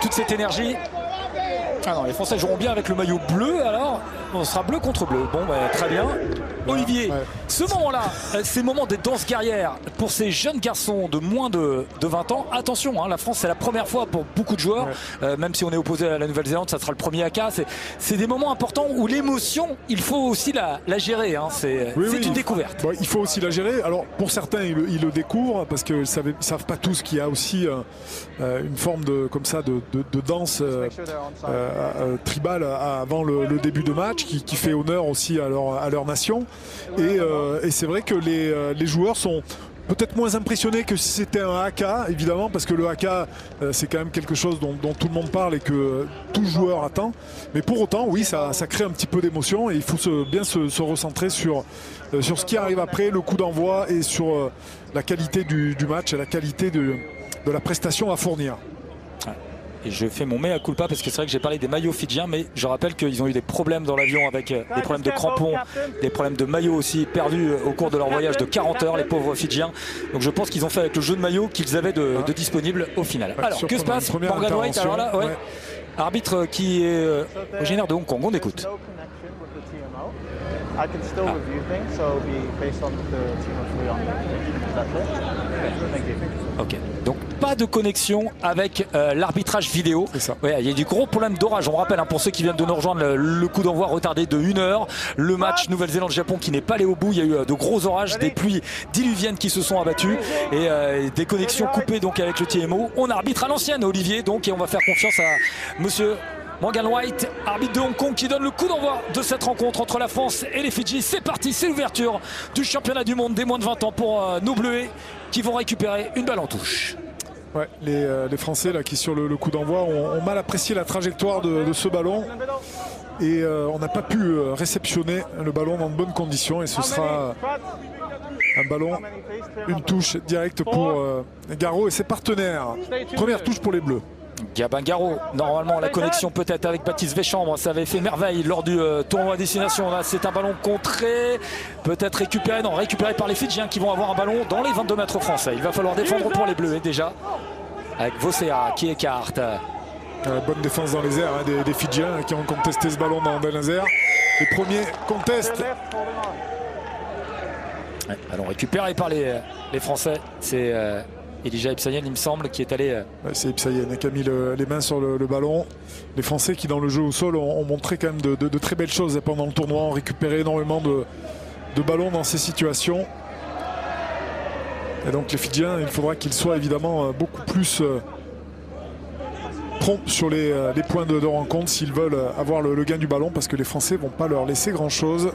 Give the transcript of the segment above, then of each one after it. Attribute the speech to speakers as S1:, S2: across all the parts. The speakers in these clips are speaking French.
S1: toute cette énergie. Ah non, les Français joueront bien avec le maillot bleu, alors on sera bleu contre bleu. Bon, bah, très bien. Olivier, ce moment-là, ces moments de danse guerrière pour ces jeunes garçons de moins de 20 ans. Attention, hein, la France, c'est la première fois pour beaucoup de joueurs, même si on est opposé à la Nouvelle-Zélande, ça sera le premier AK. C'est des moments importants où l'émotion, il faut aussi la gérer. Hein. C'est une découverte.
S2: Bon, il faut aussi la gérer. Alors, pour certains, ils le découvrent parce qu'ils ne savent pas tous qu'il y a aussi une forme de danse tribale avant le début de match qui fait honneur aussi à leur nation. Et c'est vrai que les joueurs sont peut-être moins impressionnés que si c'était un AK, évidemment, parce que le AK, c'est quand même quelque chose dont tout le monde parle et que tout joueur attend. Mais pour autant, oui, ça crée un petit peu d'émotion et il faut bien se recentrer sur ce qui arrive après, le coup d'envoi et sur la qualité du match et la qualité de la prestation à fournir.
S1: Et je fais mon mea culpa parce que c'est vrai que j'ai parlé des maillots fidjiens, mais je rappelle qu'ils ont eu des problèmes dans l'avion avec des problèmes de crampons, des problèmes de maillots aussi perdus au cours de leur voyage de 40 heures, les pauvres Fidjiens. Donc je pense qu'ils ont fait avec le jeu de maillots qu'ils avaient de disponible au final. Alors que se passe? Morgan White, alors là, arbitre qui est originaire de Hong Kong, on écoute.
S3: I can still review things, so it'll be based on the team of That's it. Thank you.
S1: Ok, donc pas de connexion avec l'arbitrage vidéo.
S2: C'est ça.
S1: Ouais, il y a du gros problème d'orage. On rappelle, hein, pour ceux qui viennent de nous rejoindre, le coup d'envoi retardé de 1 heure. Le match Nouvelle-Zélande-Japon qui n'est pas allé au bout. Il y a eu de gros orages, des pluies diluviennes qui se sont abattues et des connexions coupées donc avec le TMO. On arbitre à l'ancienne, Olivier, donc, et on va faire confiance à monsieur Morgan White, arbitre de Hong Kong, qui donne le coup d'envoi de cette rencontre entre la France et les Fidji. C'est parti, c'est l'ouverture du championnat du monde des moins de 20 ans pour nos Bleuets qui vont récupérer une balle en touche.
S2: Ouais, les Français là, qui sur le coup d'envoi ont mal apprécié la trajectoire de ce ballon et on n'a pas pu réceptionner le ballon dans de bonnes conditions et ce sera un ballon, une touche directe pour Garot et ses partenaires. Première touche pour les Bleus.
S1: Gabin Garot, normalement la connexion peut-être avec Baptiste Véchambre, ça avait fait merveille lors du tournoi à destination. Là c'est un ballon contré, peut-être récupéré par les Fidjiens qui vont avoir un ballon dans les 22 mètres français. Il va falloir défendre pour les Bleus déjà, avec Vocea qui écarte.
S2: Bonne défense dans les airs hein, des Fidjiens qui ont contesté ce ballon dans les airs. Les premiers contestent.
S1: Ballon récupéré par les Français, c'est Elijah Ipsayen, il me semble, qui est allé...
S2: c'est Ipsayen qui a mis les mains sur le ballon. Les Français qui, dans le jeu au sol, ont montré quand même de très belles choses pendant le tournoi, ont récupéré énormément de ballons dans ces situations. Et donc les Fidjiens, il faudra qu'ils soient évidemment beaucoup plus prompts sur les points de rencontre s'ils veulent avoir le gain du ballon, parce que les Français ne vont pas leur laisser grand-chose.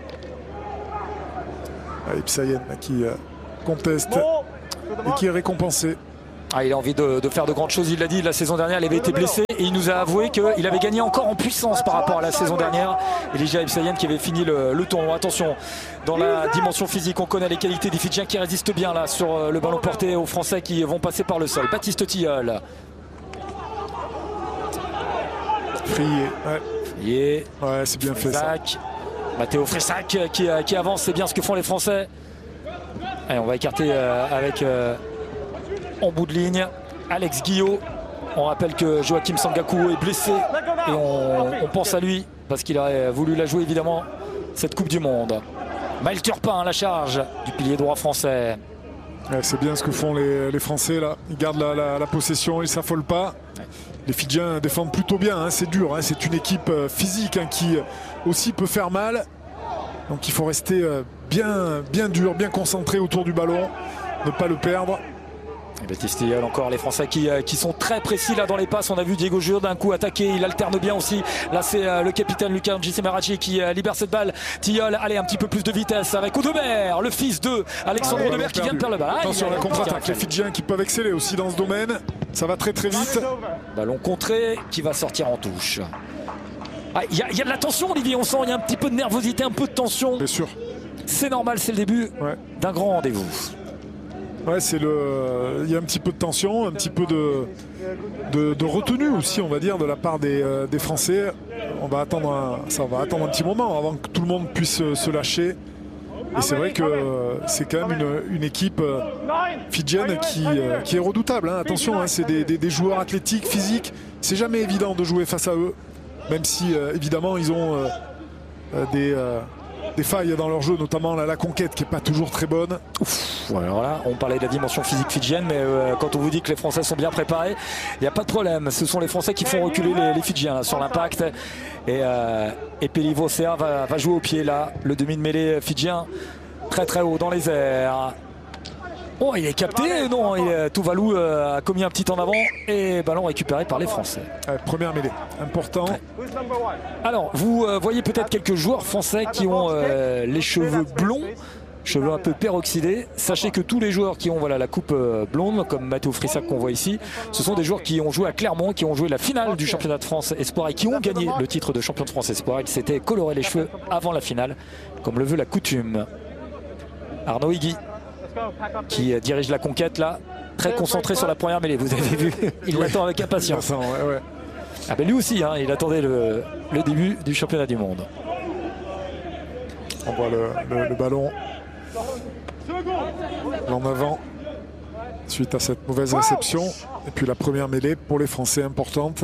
S2: Ipsayen qui conteste et qui est récompensé.
S1: Il a envie de faire de grandes choses, il l'a dit, la saison dernière il avait été blessé et il nous a avoué qu'il avait gagné encore en puissance par rapport à la saison dernière. Elijah Ipsayen qui avait fini le tournoi. Attention, dans la dimension physique, on connaît les qualités des Fidjiens qui résistent bien là sur le ballon porté aux Français qui vont passer par le sol. Baptiste Tilleul.
S2: Frié. Ouais, c'est bien fait ça.
S1: Mathéo Fressac qui avance, c'est bien ce que font les Français. Allez, on va écarter avec en bout de ligne Alex Guillot. On rappelle que Joachim Sangaku est blessé et on pense à lui parce qu'il aurait voulu la jouer évidemment cette Coupe du Monde. Maël Turpin à la charge du pilier droit français.
S2: Ouais, c'est bien ce que font les Français là. Ils gardent la possession, ils ne s'affolent pas. Les Fidjiens défendent plutôt bien, hein. C'est dur, hein. C'est une équipe physique hein, qui aussi peut faire mal. Donc il faut rester bien dur, bien concentré autour du ballon, ne pas le perdre.
S1: Et Baptiste Tilleul encore, les Français qui sont très précis là dans les passes. On a vu Diego Jure d'un coup attaquer, il alterne bien aussi. Là c'est le capitaine Lucas Njisemarachi qui libère cette balle. Tilleul, allez, un petit peu plus de vitesse avec Oudemert, le fils de Alexandre Oudemert qui vient de perdre le ballon.
S2: Attention à la contre-attaque, les Fidjiens qui peuvent exceller aussi dans ce domaine. Ça va très vite.
S1: Ballon contré qui va sortir en touche. Il y a de la tension, Olivier, on sent il y a un petit peu de nervosité, un peu de tension.
S2: Bien sûr.
S1: C'est normal, c'est le début d'un grand rendez-vous.
S2: Ouais, il y a un petit peu de tension, un petit peu de retenue aussi, on va dire, de la part des Français. Ça va attendre un petit moment avant que tout le monde puisse se lâcher Et c'est vrai que c'est quand même une équipe fidjienne qui est redoutable. Hein. Attention, hein, c'est des joueurs athlétiques, physiques. C'est jamais évident de jouer face à eux, même si évidemment ils ont des failles dans leur jeu, notamment la conquête qui n'est pas toujours très bonne.
S1: Alors là, on parlait de la dimension physique fidjienne, mais quand on vous dit que les Français sont bien préparés, il n'y a pas de problème. Ce sont les Français qui font reculer les Fidjiens là, sur l'impact. Et Pelivocea va jouer au pied là. Le demi de mêlée fidjien très très haut dans les airs. Oh, il est capté, non, Tuvalu a commis un petit en avant et ballon récupéré par les Français.
S2: Première mêlée, important.
S1: Alors, vous voyez peut-être quelques joueurs français qui ont les cheveux blonds, cheveux un peu peroxydés. Sachez que tous les joueurs qui ont la coupe blonde, comme Matteo Frissac qu'on voit ici, ce sont des joueurs qui ont joué à Clermont, qui ont joué la finale du championnat de France Espoir et qui ont gagné le titre de champion de France Espoir. Ils s'étaient coloré les cheveux avant la finale, comme le veut la coutume. Arnaud Higuy, qui dirige la conquête là, très concentré sur la première mêlée, vous avez vu, il l'attend avec impatience.
S2: Ouais.
S1: Ah ben lui aussi, hein, il attendait le début du championnat du monde.
S2: On voit le ballon en avant suite à cette mauvaise réception. Et puis la première mêlée pour les Français importante.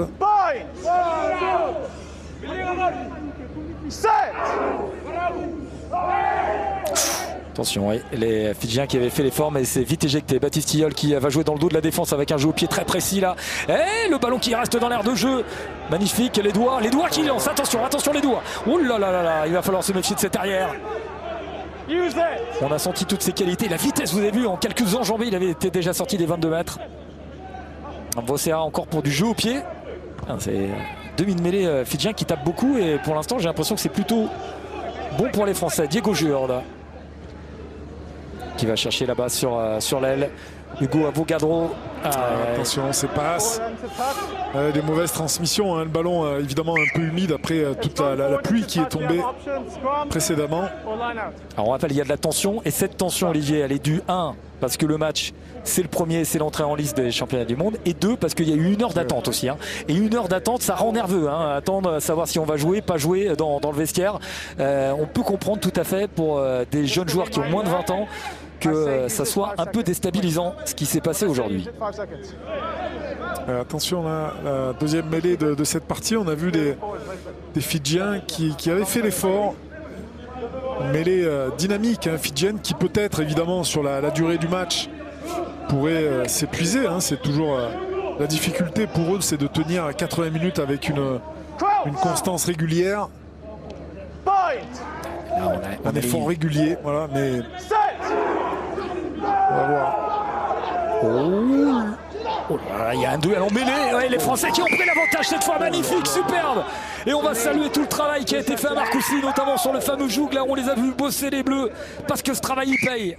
S1: Attention, oui, les Fidjiens qui avaient fait l'effort, mais c'est vite éjecté. Baptiste Tilleul qui va jouer dans le dos de la défense avec un jeu au pied très précis là. Et le ballon qui reste dans l'air de jeu. Magnifique, les doigts qui lancent. Attention les doigts. Oh là là, il va falloir se méfier de cette arrière. On a senti toutes ses qualités. La vitesse, vous avez vu, en quelques enjambées, il avait été déjà sorti des 22 mètres. Vocea encore pour du jeu au pied. C'est demi de mêlée fidjien qui tape beaucoup et pour l'instant, j'ai l'impression que c'est plutôt bon pour les Français. Diego Jurde qui va chercher là-bas sur l'aile. Hugo Avogadro.
S2: Attention, c'est passe. Des mauvaises transmissions. Hein. Le ballon évidemment un peu humide après toute la pluie qui est tombée précédemment.
S1: Alors on rappelle, il y a de la tension. Et cette tension, Olivier, elle est due 1 parce que le match, c'est le premier, c'est l'entrée en liste des championnats du monde. Et 2 parce qu'il y a eu 1 heure d'attente aussi. Hein. Et 1 heure d'attente, ça rend nerveux. Hein. Attendre, savoir si on va jouer, pas jouer dans le vestiaire. On peut comprendre tout à fait pour des jeunes joueurs qui ont moins de 20 ans que ça soit un peu déstabilisant ce qui s'est passé aujourd'hui.
S2: Attention, la deuxième mêlée de cette partie, on a vu des Fidjiens qui avaient fait l'effort. Une mêlée dynamique, hein, fidjienne, qui peut-être évidemment sur la durée du match pourrait s'épuiser. Hein. C'est toujours la difficulté pour eux, c'est de tenir à 80 minutes avec une constance régulière. Un effort régulier, voilà, mais on va voir.
S1: Oh là, il y a un duel en mêlée. Ouais, les Français qui ont pris l'avantage cette fois. Magnifique, superbe. Et on va saluer tout le travail qui a été fait à Marcoussis, notamment sur le fameux joug. Là, on les a vus bosser les Bleus parce que ce travail il paye.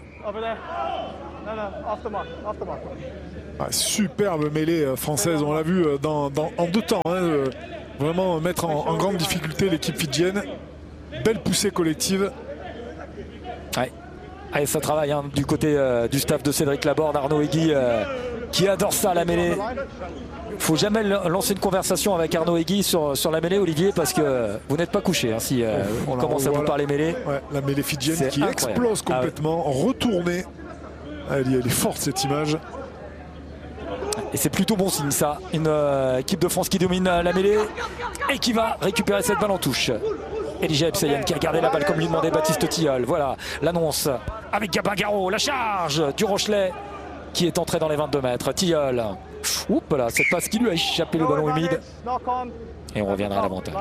S2: Superbe mêlée française. On l'a vu en 2 temps. Hein, vraiment mettre en grande difficulté l'équipe fidjienne. Belle poussée collective.
S1: Ouais. Allez, ça travaille hein, du côté du staff de Cédric Laborde, Arnaud Higuy qui adore ça, la mêlée. Il ne faut jamais lancer une conversation avec Arnaud Higuy sur la mêlée, Olivier, parce que vous n'êtes pas couché hein, si on commence à vous parler mêlée.
S2: Ouais, la mêlée fidjienne qui explose complètement, retournée. Elle est forte cette image.
S1: Et c'est plutôt bon signe ça. Une équipe de France qui domine la mêlée et qui va récupérer cette balle en touche. Elijah Ebsayen qui a gardé la balle comme lui demandait Baptiste Tilleul. Voilà l'annonce avec Gabin Garot, la charge du Rochelet qui est entré dans les 22 mètres. Tilleul, oups là, cette passe qui lui a échappé le ballon humide. Et on reviendra à l'avantage.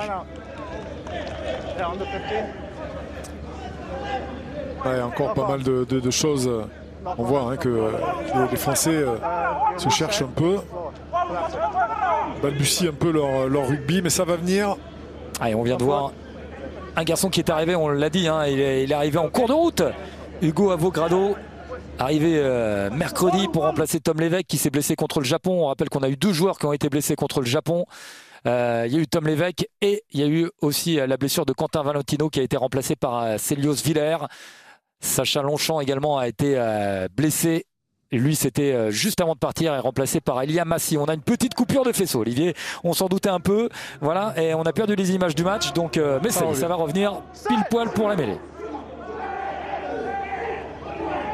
S2: Ouais, encore pas mal de choses. On voit hein, que les Français se cherchent un peu, balbutient un peu leur rugby, mais ça va venir.
S1: Allez, on vient de voir un garçon qui est arrivé, on l'a dit, hein, il est arrivé en cours de route. Hugo Avogadro, arrivé mercredi pour remplacer Tom Lévesque qui s'est blessé contre le Japon. On rappelle qu'on a eu 2 joueurs qui ont été blessés contre le Japon. Il y a eu Tom Lévesque et il y a eu aussi la blessure de Quentin Valentino qui a été remplacé par Célios Villers. Sacha Longchamp également a été blessé. Lui, c'était juste avant de partir et remplacé par Elia Massi. On a une petite coupure de faisceau, Olivier. On s'en doutait un peu. Voilà, et on a perdu les images du match. Donc, mais ça va revenir pile poil pour la mêlée.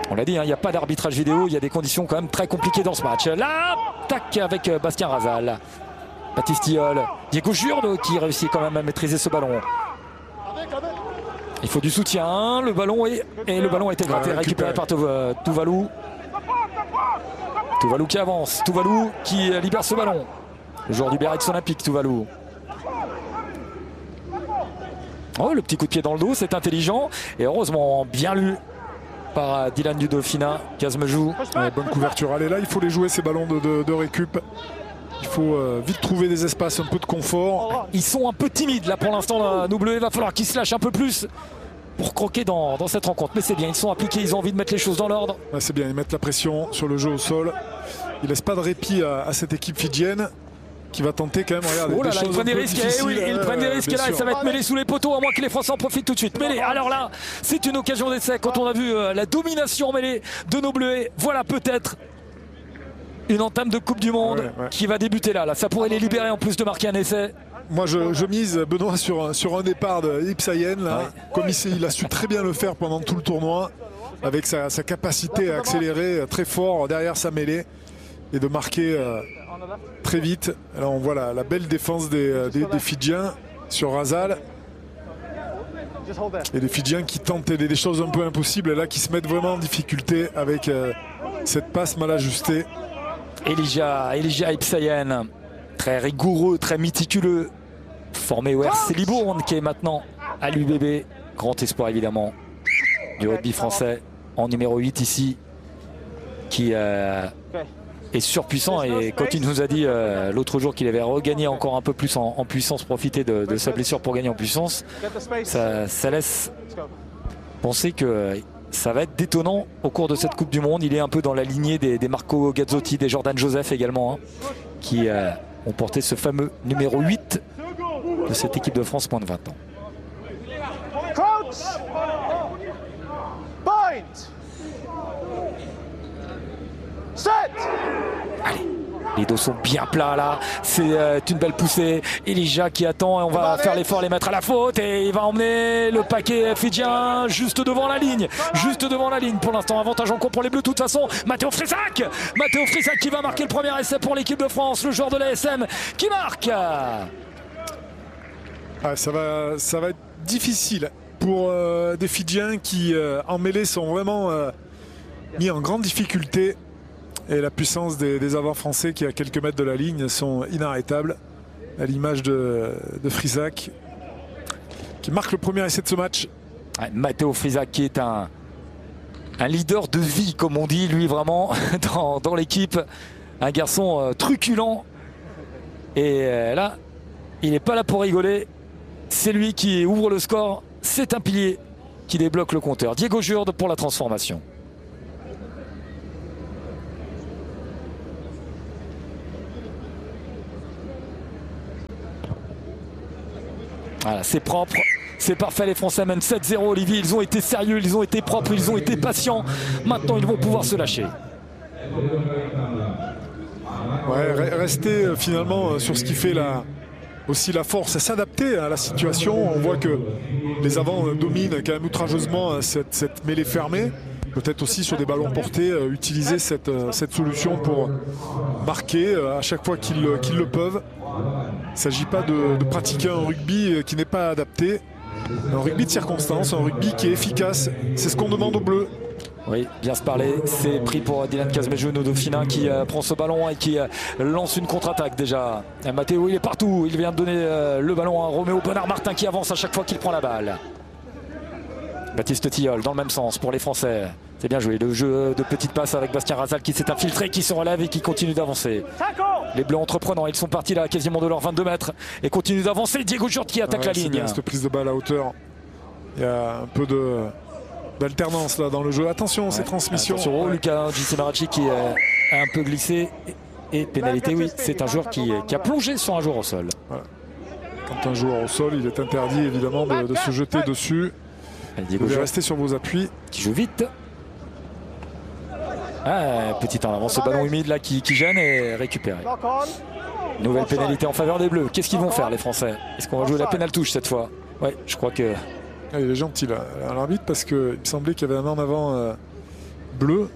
S1: On l'a dit, il n'y a pas d'arbitrage vidéo, il y a des conditions quand même très compliquées dans ce match. Là, tac, avec Bastien Razal. Baptiste Tilleul, Diego Jurde qui réussit quand même à maîtriser ce ballon. Il faut du soutien, le ballon et le ballon a été gratté, récupéré par Tuvalu. Tuvalu qui avance, Tuvalu qui libère ce ballon. Le joueur du Biarritz Olympique, Tuvalu. Oh, le petit coup de pied dans le dos, c'est intelligent et heureusement bien lu par Dylan du Dauphiná. Kazmejou.
S2: Bonne couverture. Allez, là, il faut les jouer ces ballons de récup. Il faut vite trouver des espaces, un peu de confort.
S1: Ils sont un peu timides là pour l'instant. Nous Bleus, il va falloir qu'ils se lâchent un peu plus pour croquer dans cette rencontre. Mais c'est bien, ils sont appliqués, ils ont envie de mettre les choses dans l'ordre.
S2: Ouais, c'est bien, ils mettent la pression sur le jeu au sol. Ils ne laissent pas de répit à cette équipe fidjienne qui va tenter quand même. Regardez,
S1: oh là
S2: des
S1: là,
S2: choses
S1: ils prennent des risques. Eh oui, ils prennent des risques là et ça va être mêlé sous les poteaux à moins que les Français en profitent tout de suite. Mêlé, alors là, c'est une occasion d'essai quand on a vu la domination mêlée de nos Bleus. Voilà peut-être une entame de Coupe du Monde qui va débuter là. Ça pourrait les libérer en plus de marquer un essai.
S2: Moi je mise Benoît sur un départ de Ipsayen là, comme il a su très bien le faire pendant tout le tournoi, avec sa capacité à accélérer très fort derrière sa mêlée et de marquer très vite. Là on voit la belle défense des Fidjiens sur Razal. Et les Fidjiens qui tentent des choses un peu impossibles et là qui se mettent vraiment en difficulté avec cette passe mal ajustée.
S1: Elijah Ipsayen, très rigoureux, très méticuleux, formé au RC Libourne qui est maintenant à l'UBB. Grand espoir évidemment du rugby français en numéro 8 ici, qui est surpuissant et quand il nous a dit l'autre jour qu'il avait regagné encore un peu plus en puissance, profiter de sa blessure pour gagner en puissance, ça laisse penser que ça va être détonnant au cours de cette Coupe du Monde. Il est un peu dans la lignée des Marco Gazzotti, des Jordan Joseph également, qui ont porté ce fameux numéro 8 de cette équipe de France moins de 20 ans.
S3: Coach! Point! Set!
S1: Allez, les dos sont bien plats là, c'est une belle poussée. Elijah qui attend et on va faire l'effort, les mettre à la faute et il va emmener le paquet fidjien juste devant la ligne. Juste devant la ligne pour l'instant, avantage en cours pour les Bleus de toute façon. Matteo Frisac qui va marquer le premier essai pour l'équipe de France, le joueur de l'ASM qui marque.
S2: Ça va être difficile pour des Fidjiens qui en mêlée sont vraiment mis en grande difficulté. Et la puissance des avants français qui à quelques mètres de la ligne sont inarrêtables. À l'image de Frisac qui marque le premier essai de ce match.
S1: Matteo Frisac qui est un leader de vie comme on dit, lui vraiment dans l'équipe. Un garçon truculent. Et là, il n'est pas là pour rigoler. C'est lui qui ouvre le score. C'est un pilier qui débloque le compteur. Diego Jurde pour la transformation. Voilà, c'est propre, c'est parfait, les Français mènent 7-0 Olivier, ils ont été sérieux, ils ont été propres, ils ont été patients, maintenant ils vont pouvoir se lâcher.
S2: Ouais, rester finalement sur ce qui fait aussi la force et s'adapter à la situation. On voit que les avants dominent quand même outrageusement cette mêlée fermée. Peut-être aussi sur des ballons portés, utiliser cette solution pour marquer à chaque fois qu'ils le peuvent. Il ne s'agit pas de pratiquer un rugby qui n'est pas adapté. Un rugby de circonstance, un rugby qui est efficace. C'est ce qu'on demande aux Bleus.
S1: Oui, bien se parler. C'est pris pour Dylan Kazmejou, nos Dauphinins, qui prend ce ballon et qui lance une contre-attaque déjà. Matteo, il est partout. Il vient de donner le ballon à Roméo Bonnard-Martin qui avance à chaque fois qu'il prend la balle. Baptiste Tilleul dans le même sens pour les Français. C'est bien joué. Le jeu de petite passe avec Bastien Razal qui s'est infiltré, qui se relève et qui continue d'avancer. Les Bleus entreprenants, ils sont partis là quasiment de leurs 22 mètres et continuent d'avancer. Diego Jurde qui attaque la ligne.
S2: Bien, cette prise de balle à hauteur. Il y a un peu d'alternance là dans le jeu. Attention, ces transmissions.
S1: Attention, Lucas Gisemarachi qui a un peu glissé. Et pénalité, oui, c'est un joueur qui a plongé sur un joueur au sol.
S2: Voilà. Quand un joueur au sol, il est interdit évidemment de se jeter dessus. Vous devez rester sur vos appuis.
S1: Qui joue vite. Petit en avant, ce ballon humide là qui gêne et récupéré. Nouvelle pénalité en faveur des Bleus. Qu'est-ce qu'ils vont faire les Français? Est-ce qu'on va jouer la pénale touche cette fois? Ouais, je crois que...
S2: Il est gentil là, l'arbitre, parce qu'il me semblait qu'il y avait un en avant bleu.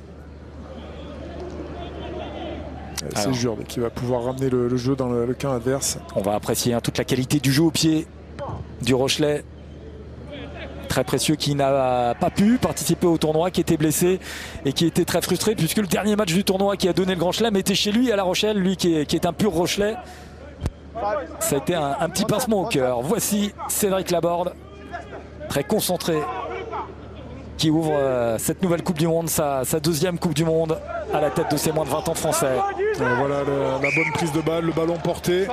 S2: C'est Jurde qui va pouvoir ramener le jeu dans le camp adverse.
S1: On va apprécier toute la qualité du jeu au pied du Rochelet. Très précieux, qui n'a pas pu participer au tournoi, qui était blessé et qui était très frustré puisque le dernier match du tournoi qui a donné le Grand Chelem était chez lui à La Rochelle, lui qui est un pur Rochelet. Ça a été un petit pincement au cœur. Voici Cédric Laborde, très concentré, qui ouvre cette nouvelle Coupe du Monde, sa deuxième Coupe du Monde à la tête de ses moins de 20 ans français.
S2: Voilà la bonne prise de balle, le ballon porté.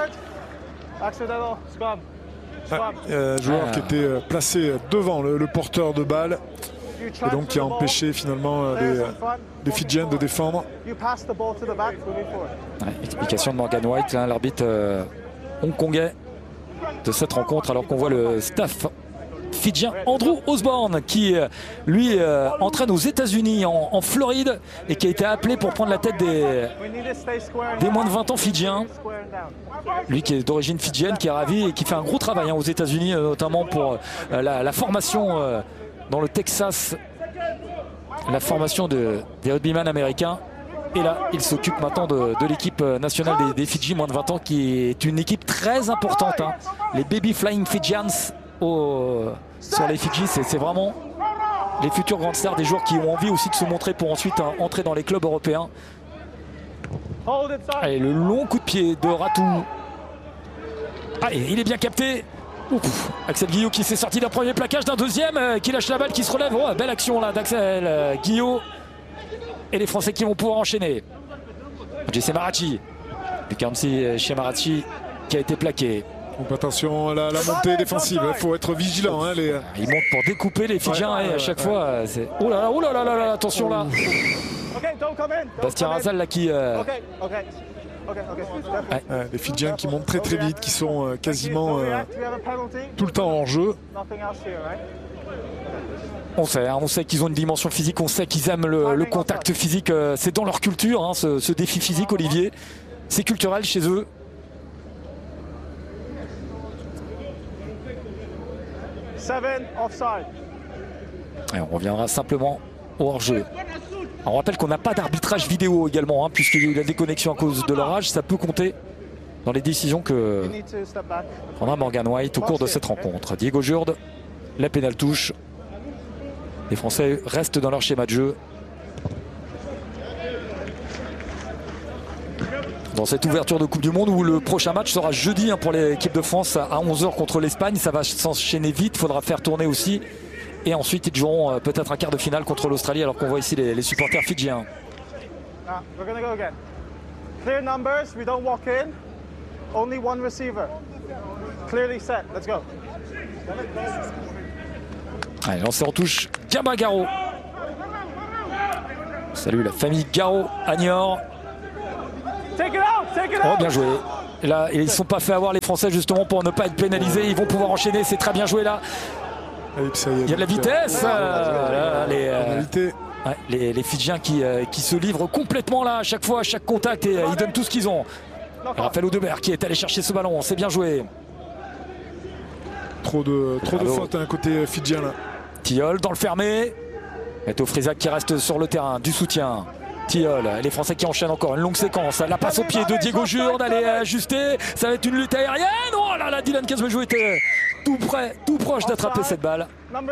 S2: Joueur qui était placé devant le porteur de balle et donc qui a empêché finalement les Fidjiens de défendre.
S1: Explication de Morgan White, l'arbitre hongkongais de cette rencontre, alors qu'on voit le staff fidjien Andrew Osborne qui lui entraîne aux États-Unis, en Floride, et qui a été appelé pour prendre la tête des moins de 20 ans fidjiens. Lui qui est d'origine fidjienne, qui est ravi et qui fait un gros travail aux États-Unis, notamment pour la formation dans le Texas, la formation des rugbyman américains. Et là, il s'occupe maintenant de l'équipe nationale des Fidji moins de 20 ans, qui est une équipe très importante. Les Baby Flying Fijians sur les Fidji, c'est vraiment les futurs grandes stars, des joueurs qui ont envie aussi de se montrer pour ensuite entrer dans les clubs européens. Allez, le long coup de pied de Ratou. Allez, il est bien capté. Ouf. Axel Guillot qui s'est sorti d'un premier plaquage, d'un deuxième, qui lâche la balle, qui se relève. Oh, belle action là d'Axel Guillot. Et les Français qui vont pouvoir enchaîner. Jesse Marachi. Lucarmsi chez Marachi qui a été plaqué.
S2: Donc attention à la montée défensive, il faut être vigilant.
S1: Ils montent pour découper les Fidjiens et à chaque fois c'est... Oh là là, attention là. Bastien Razal là qui...
S2: Les Fidjiens qui montent très vite, qui sont quasiment tout le temps hors jeu.
S1: On sait qu'ils ont une dimension physique, on sait qu'ils aiment le contact physique. C'est dans leur culture, ce défi physique, Olivier. C'est culturel chez eux. Et on reviendra simplement au hors-jeu. On rappelle qu'on n'a pas d'arbitrage vidéo également, puisqu'il y a eu la déconnexion à cause de l'orage. Ça peut compter dans les décisions que prendra Morgan White au cours de cette rencontre. Diego Jurde, la pénale touche. Les Français restent dans leur schéma de jeu. Dans cette ouverture de Coupe du Monde, où le prochain match sera jeudi pour l'équipe de France à 11 h contre l'Espagne. Ça va s'enchaîner vite, il faudra faire tourner aussi. Et ensuite ils joueront peut-être un quart de finale contre l'Australie, alors qu'on voit ici les supporters fidjiens.
S3: Clear numbers, we don't walk in. Only one receiver. Clearly set. Let's go.
S1: Allez, lancé en touche, Gabin Garot. Salut la famille Garot à Niort. Oh, bien joué. Et là, ils ne sont pas fait avoir les Français justement pour ne pas être pénalisés. Ils vont pouvoir enchaîner, c'est très bien joué là. Il y a de la vitesse. Les Fidjiens qui se livrent complètement là à chaque fois, à chaque contact, et ils donnent tout ce qu'ils ont. Raphaël Audebert qui est allé chercher ce ballon, c'est bien joué.
S2: Trop de fautes côté fidjien là.
S1: Tilleul dans le fermé. Et Frisac qui reste sur le terrain, du soutien. Tilleul, les Français qui enchaînent encore une longue séquence. La passe au pied de Diego Jurde, elle est ajustée. Ça va être une lutte aérienne. Oh là là, Dylan Casmejou était tout près, tout proche d'attraper cette balle.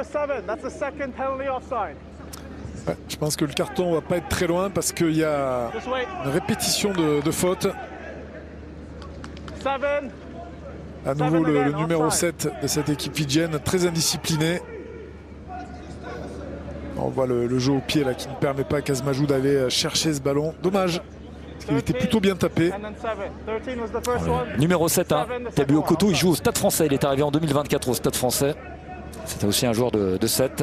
S2: Ouais, je pense que le carton va pas être très loin parce qu'il y a une répétition de fautes. À nouveau le numéro 7 de cette équipe fidjienne, très indiscipliné. On voit le jeu au pied là qui ne permet pas à Casmejou d'aller chercher ce ballon. Dommage, parce qu'il était plutôt bien tapé.
S1: Numéro 7, Tabu Okoto, il joue au Stade Français. Il est arrivé en 2024 au Stade Français. C'était aussi un joueur de 7.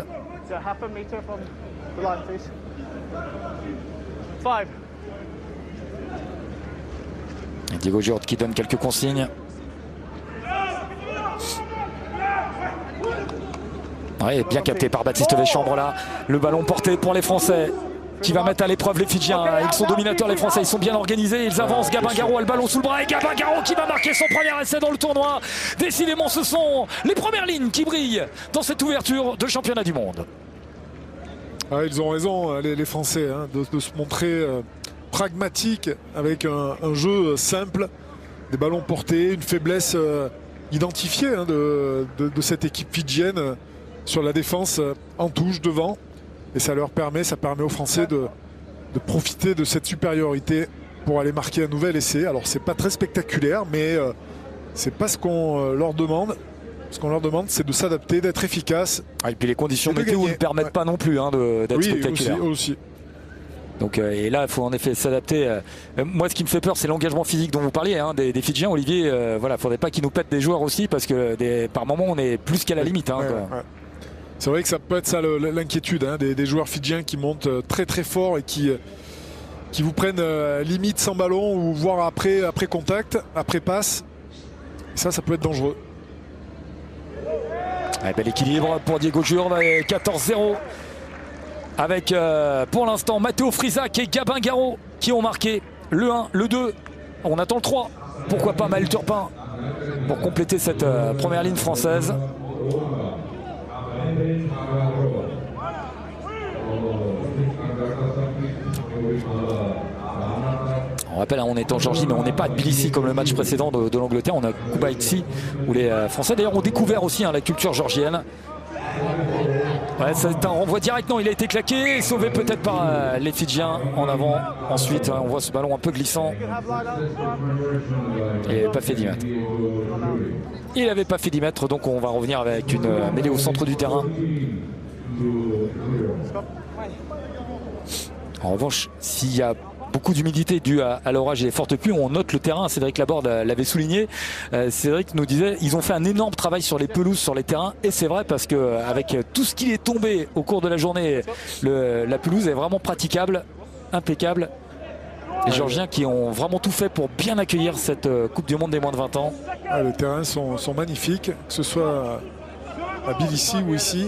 S1: Et Diego Jurde qui donne quelques consignes. Oui, bien capté par Baptiste Véchambre là. Le ballon porté pour les Français qui va mettre à l'épreuve les Fidjiens. Ils sont dominateurs les Français, ils sont bien organisés. Ils avancent, Gabin Garot a le ballon sous le bras. Et Gabin Garot qui va marquer son premier essai dans le tournoi. Décidément ce sont les premières lignes qui brillent dans cette ouverture de championnat du monde.
S2: Ah, ils ont raison, les Français, hein, de se montrer pragmatiques avec un jeu simple, des ballons portés, une faiblesse identifiée hein, de cette équipe fidjienne sur la défense en touche devant. Et ça permet aux Français de profiter de cette supériorité pour aller marquer un nouvel essai. Alors c'est pas très spectaculaire, mais c'est pas ce qu'on leur demande. Ce qu'on leur demande, c'est de s'adapter, d'être efficace.
S1: Ah, et puis les conditions météo ne permettent pas non plus hein, d'être spectaculaire.
S2: Aussi.
S1: Donc, et là, il faut en effet s'adapter. Moi, ce qui me fait peur, c'est l'engagement physique dont vous parliez, hein, des Fidjiens. Olivier, voilà, faudrait pas qu'ils nous pètent des joueurs aussi, parce que par moment, on est plus qu'à la limite. Hein,
S2: C'est vrai que ça peut être ça l'inquiétude hein, des joueurs fidjiens qui montent très très fort et qui vous prennent limite sans ballon ou voire après contact, après passe. Et ça peut être dangereux.
S1: Bel équilibre pour Diego Jurve, 14-0 avec pour l'instant Matteo Frisac et Gabin Garraud qui ont marqué le 1, le 2, on attend le 3, pourquoi pas Maël Turpin pour compléter cette première ligne française. On rappelle, on est en Géorgie, mais on n'est pas à Tbilissi comme le match précédent de l'Angleterre. On a Kubaitsi, où les Français d'ailleurs ont découvert aussi hein, la culture géorgienne. Ouais, c'est un renvoi direct, non, il a été claqué, sauvé peut-être par les Fidjiens en avant. Ensuite, on voit ce ballon un peu glissant. Il n'avait pas fait 10 mètres. Il n'avait pas fait 10 mètres, donc on va revenir avec une mêlée au centre du terrain. En revanche, s'il y a beaucoup d'humidité due à l'orage et les fortes pluies, on note le terrain. Cédric Laborde l'avait souligné. Cédric nous disait ils ont fait un énorme travail sur les pelouses, sur les terrains, et c'est vrai parce que avec tout ce qui est tombé au cours de la journée, la pelouse est vraiment praticable, impeccable. Les Géorgiens qui ont vraiment tout fait pour bien accueillir cette Coupe du Monde des moins de 20 ans.
S2: Ah, les terrains sont magnifiques, que ce soit à Tbilissi ou ici.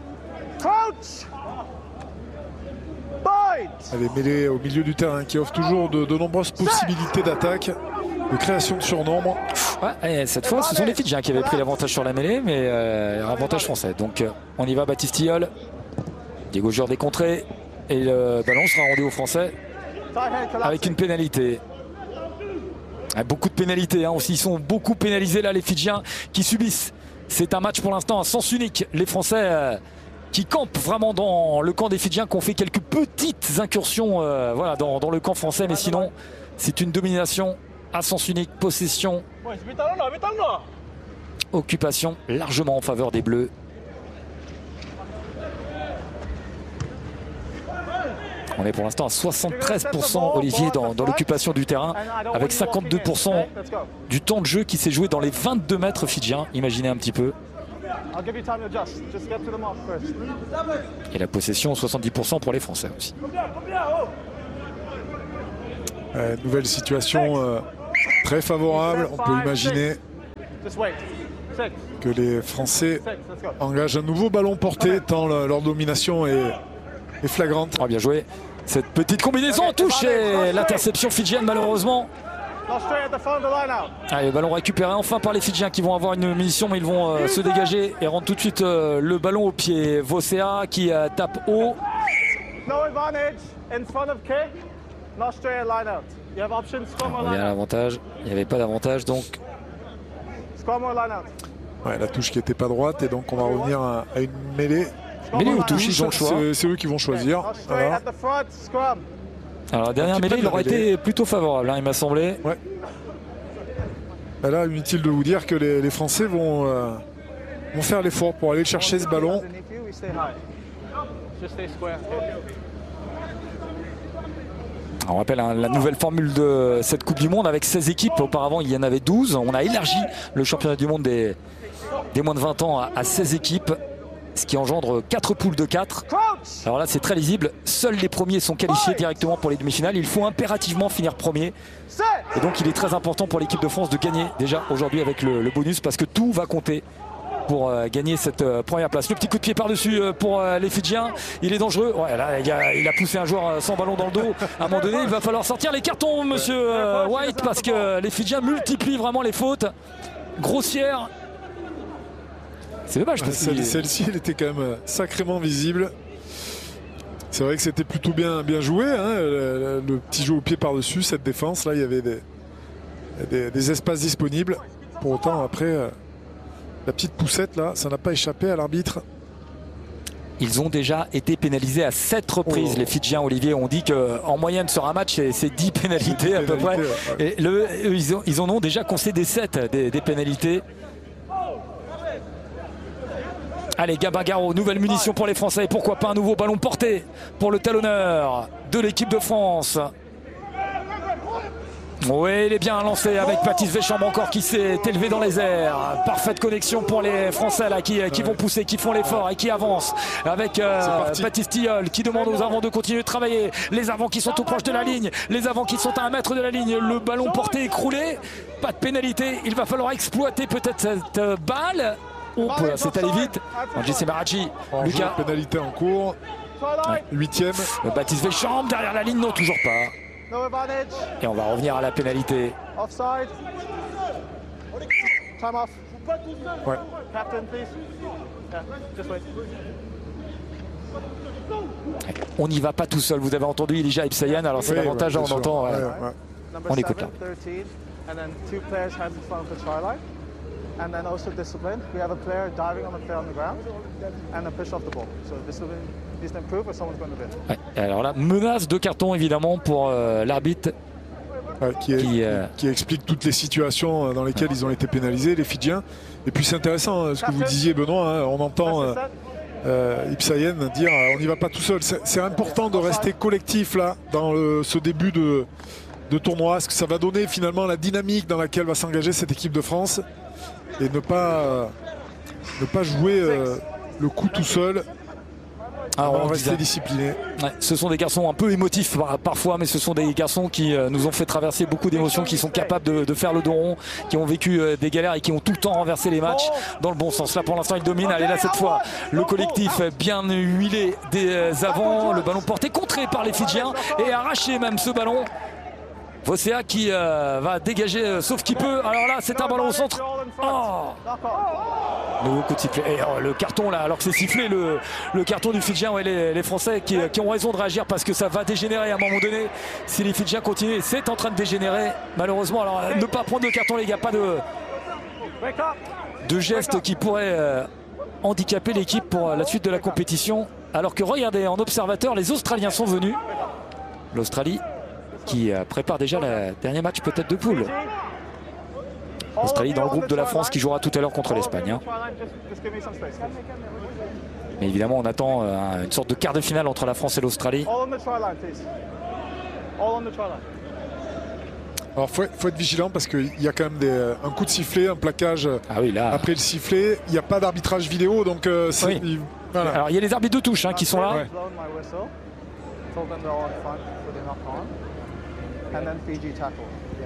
S2: Les mêlées au milieu du terrain qui offrent toujours de nombreuses possibilités d'attaque, de création de surnombre.
S1: Ouais, cette fois, ce sont les Fidjiens qui avaient pris l'avantage sur la mêlée, mais avantage français. Donc on y va, Baptiste Tilleul. Diego Jurve décontré. Et le ballon sera rendu aux Français avec une pénalité. Beaucoup de pénalités hein, aussi. Ils sont beaucoup pénalisés là, les Fidjiens qui subissent. C'est un match pour l'instant à sens unique. Les Français qui campent vraiment dans le camp des Fidjiens, qui ont fait quelques petites incursions voilà, dans le camp français, mais sinon c'est une domination à sens unique, possession, occupation largement en faveur des Bleus. On est pour l'instant à 73% Olivier dans l'occupation du terrain, avec 52% du temps de jeu qui s'est joué dans les 22 mètres fidjiens, imaginez un petit peu. Et la possession 70% pour les Français aussi.
S2: Nouvelle situation très favorable. On peut imaginer que les Français engagent un nouveau ballon porté tant leur domination est flagrante.
S1: Oh, bien joué. Cette petite combinaison en touche et l'interception fidjienne malheureusement. Allez, le ballon récupéré enfin par les Fidjiens qui vont avoir une munition, mais ils vont se dégager et rendre tout de suite le ballon au pied. Vocea qui tape haut. On revient à l'avantage. Il n'y avait pas d'avantage donc.
S2: Ouais, la touche qui n'était pas droite et donc on va revenir à une mêlée.
S1: Mêlée ou touche, ils ont le choix.
S2: C'est eux qui vont choisir. Voilà.
S1: Alors la dernière mêlée, il aurait été plutôt favorable, hein, il m'a semblé.
S2: Ouais. Et là, inutile de vous dire que les Français vont faire l'effort pour aller chercher ce ballon.
S1: On rappelle hein, la nouvelle formule de cette Coupe du Monde avec 16 équipes. Auparavant, il y en avait 12. On a élargi le championnat du monde des moins de 20 ans à 16 équipes. Ce qui engendre 4 poules de 4. Alors là c'est très lisible, seuls les premiers sont qualifiés directement pour les demi-finales. Il faut impérativement finir premier. Et donc il est très important pour l'équipe de France de gagner déjà aujourd'hui avec le bonus, parce que tout va compter pour gagner cette première place. Le petit coup de pied par-dessus pour les Fidjiens, il est dangereux. Ouais, là, il a poussé un joueur sans ballon dans le dos. À un moment donné il va falloir sortir les cartons, monsieur White, parce que les Fidjiens multiplient vraiment les fautes grossières. C'est dommage parce que
S2: celle-ci elle était quand même sacrément visible. C'est vrai que c'était plutôt bien joué, hein, le petit jeu au pied par-dessus, cette défense. Là, il y avait des espaces disponibles. Pour autant, après, la petite poussette, là, ça n'a pas échappé à l'arbitre.
S1: Ils ont déjà été pénalisés à 7 reprises, les Fidjiens. Olivier, on dit qu'en moyenne sur un match, c'est 10 pénalités à peu près.
S2: Ouais.
S1: Et ils en ont déjà concédé 7 des pénalités. Allez, Gabin Garot, nouvelle munition pour les Français. Pourquoi pas un nouveau ballon porté pour le talonneur de l'équipe de France. Oui, il est bien lancé avec Baptiste Véchambre encore qui s'est élevé dans les airs. Parfaite connexion pour les Français là qui vont pousser, qui font l'effort et qui avancent. Avec Baptiste Tilleul qui demande aux avants de continuer de travailler. Les avants qui sont tout proches de la ligne, les avants qui sont à 1 mètre de la ligne. Le ballon porté écroulé. Pas de pénalité. Il va falloir exploiter peut-être cette balle. C'est allé vite. Jesse Marachi, Lucas.
S2: Pénalité en cours. 8e.
S1: Baptiste Véchambre derrière la ligne, non, toujours pas. Et on va revenir à la pénalité.
S3: Offside. Time off.
S2: Ouais.
S3: Captain, please. Yeah, just wait.
S1: On n'y va pas tout seul. Vous avez entendu Elijah Ipsayan. Alors c'est l'avantage, on entend. On écoute là.
S3: 13, and then 2 players hands in front of the try line. And then also discipline. We have a player diving on the ground and a push off the ball. So discipline is to improve or someone's going to win.
S1: Ouais. Alors là, menace de carton évidemment pour l'arbitre.
S2: Qui explique toutes les situations dans lesquelles ils ont été pénalisés, les Fidjiens. Et puis c'est intéressant ce que vous disiez, Benoît. Hein, on entend Ipsayen dire on n'y va pas tout seul. C'est important de rester collectif là dans ce début de tournoi. Ce que ça va donner finalement la dynamique dans laquelle va s'engager cette équipe de France. Et ne pas jouer le coup tout seul. On rester discipliné.
S1: Ouais, ce sont des garçons un peu émotifs parfois, mais ce sont des garçons qui nous ont fait traverser beaucoup d'émotions, qui sont capables de faire le dos rond, qui ont vécu des galères et qui ont tout le temps renversé les matchs dans le bon sens. Là pour l'instant ils dominent. Allez là cette fois le collectif bien huilé des avants, le ballon porté contré par les Fidjiens et arraché même ce ballon. Vocea qui va dégager sauf qu'il peut. Alors là c'est un ballon au centre. Nouveau coup de sifflet. Et le carton là, alors que c'est sifflé, le carton du Fidjien. Ouais, les Français qui ont raison de réagir parce que ça va dégénérer à un moment donné. Si les Fidjiens continuent, c'est en train de dégénérer malheureusement. Alors ne pas prendre de carton les gars, pas de gestes qui pourraient handicaper l'équipe pour la suite de la compétition. Alors que regardez, en observateur, les Australiens sont venus. L'Australie qui prépare déjà le dernier match peut-être de poule. Australie dans le groupe de la France qui jouera tout à l'heure contre l'Espagne. Hein. Mais évidemment on attend une sorte de quart de finale entre la France et l'Australie.
S2: Alors faut être vigilant parce qu'il y a quand même un coup de sifflet, un plaquage
S1: là.
S2: Après le sifflet. Il n'y a pas d'arbitrage vidéo donc
S1: voilà. Alors il y a les arbitres de touche qui sont là.
S3: And then Fiji tackle.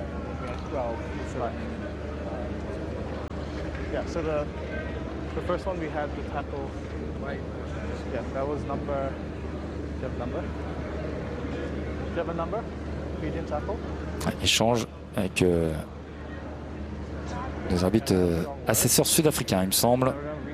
S3: Yeah, so the first one we had the tackle. Yeah, that was number. Do you have a number? Do you have a number? Fijian tackle.
S1: Échange avec des arbitres assesseurs sud-africains, il me semble.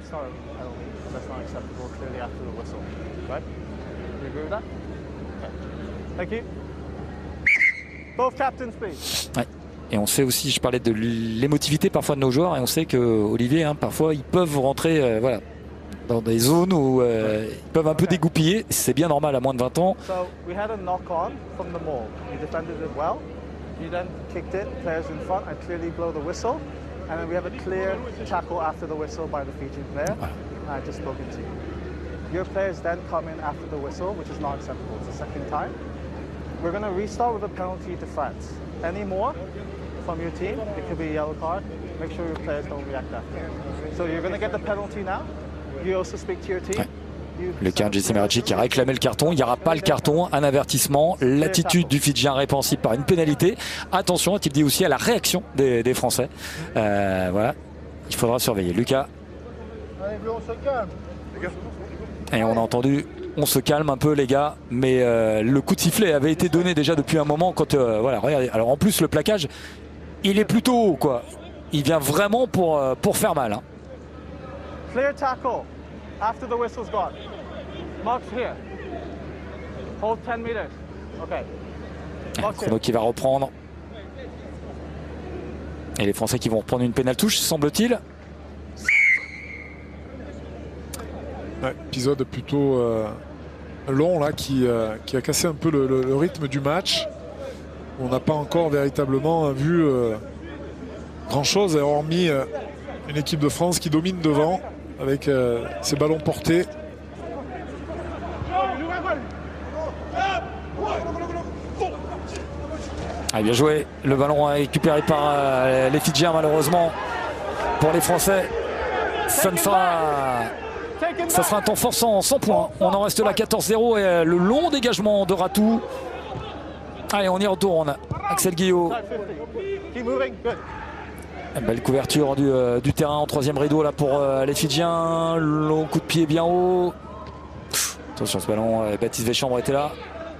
S3: Thank you. Both captains, please.
S1: Ouais. Et on sait aussi, je parlais de l'émotivité parfois de nos joueurs, et on sait que Olivier, parfois ils peuvent rentrer dans des zones où ils peuvent un peu dégoupiller. C'est bien normal à moins de 20 ans.
S3: So we had a knock on from the maul. You defended it well. You then kicked it, players in front, and clearly blow the whistle. And then we have a clear tackle after the whistle by the Fijian player. I just spoken to you. Your players then come in after the whistle, which is not acceptable. It's the second time. We're going to restart with a penalty to France. Any more from your team, it could be a yellow card. Make sure your players don't react after. So you're going to get the penalty now. You also speak to your team.
S1: Le cas de Jesse Marachi qui a réclamé le carton. Il n'y aura pas le carton, un avertissement. L'attitude du Fidjien répréhensible par une pénalité. Attention, a-t-il dit aussi à la réaction des Français. Voilà, il faudra surveiller. Lucas. Et on a entendu, on se calme un peu les gars, mais le coup de sifflet avait été donné déjà depuis un moment. Quand voilà, regardez. Alors en plus le plaquage, il est plutôt haut quoi. Il vient vraiment pour faire mal.
S3: Clear tackle after the whistle's gone. Marks here. Hold 10 meters. Okay.
S1: Chrono qui va reprendre. Et les Français qui vont reprendre une pénale touche, semble-t-il.
S2: Ouais, épisode plutôt long là qui a cassé un peu le rythme du match. On n'a pas encore véritablement vu grand-chose, hormis une équipe de France qui domine devant avec ses ballons portés.
S1: Ah, bien joué, le ballon récupéré par les Fidjiens malheureusement pour les Français. Ça sera un temps fort sans points. On en reste là 14-0 et le long dégagement de Ratou. Allez, on y retourne. Axel Guillot. Belle couverture du terrain en troisième rideau là pour les Fidjiens. Long coup de pied bien haut. Attention ce ballon, Baptiste Véchambre était là.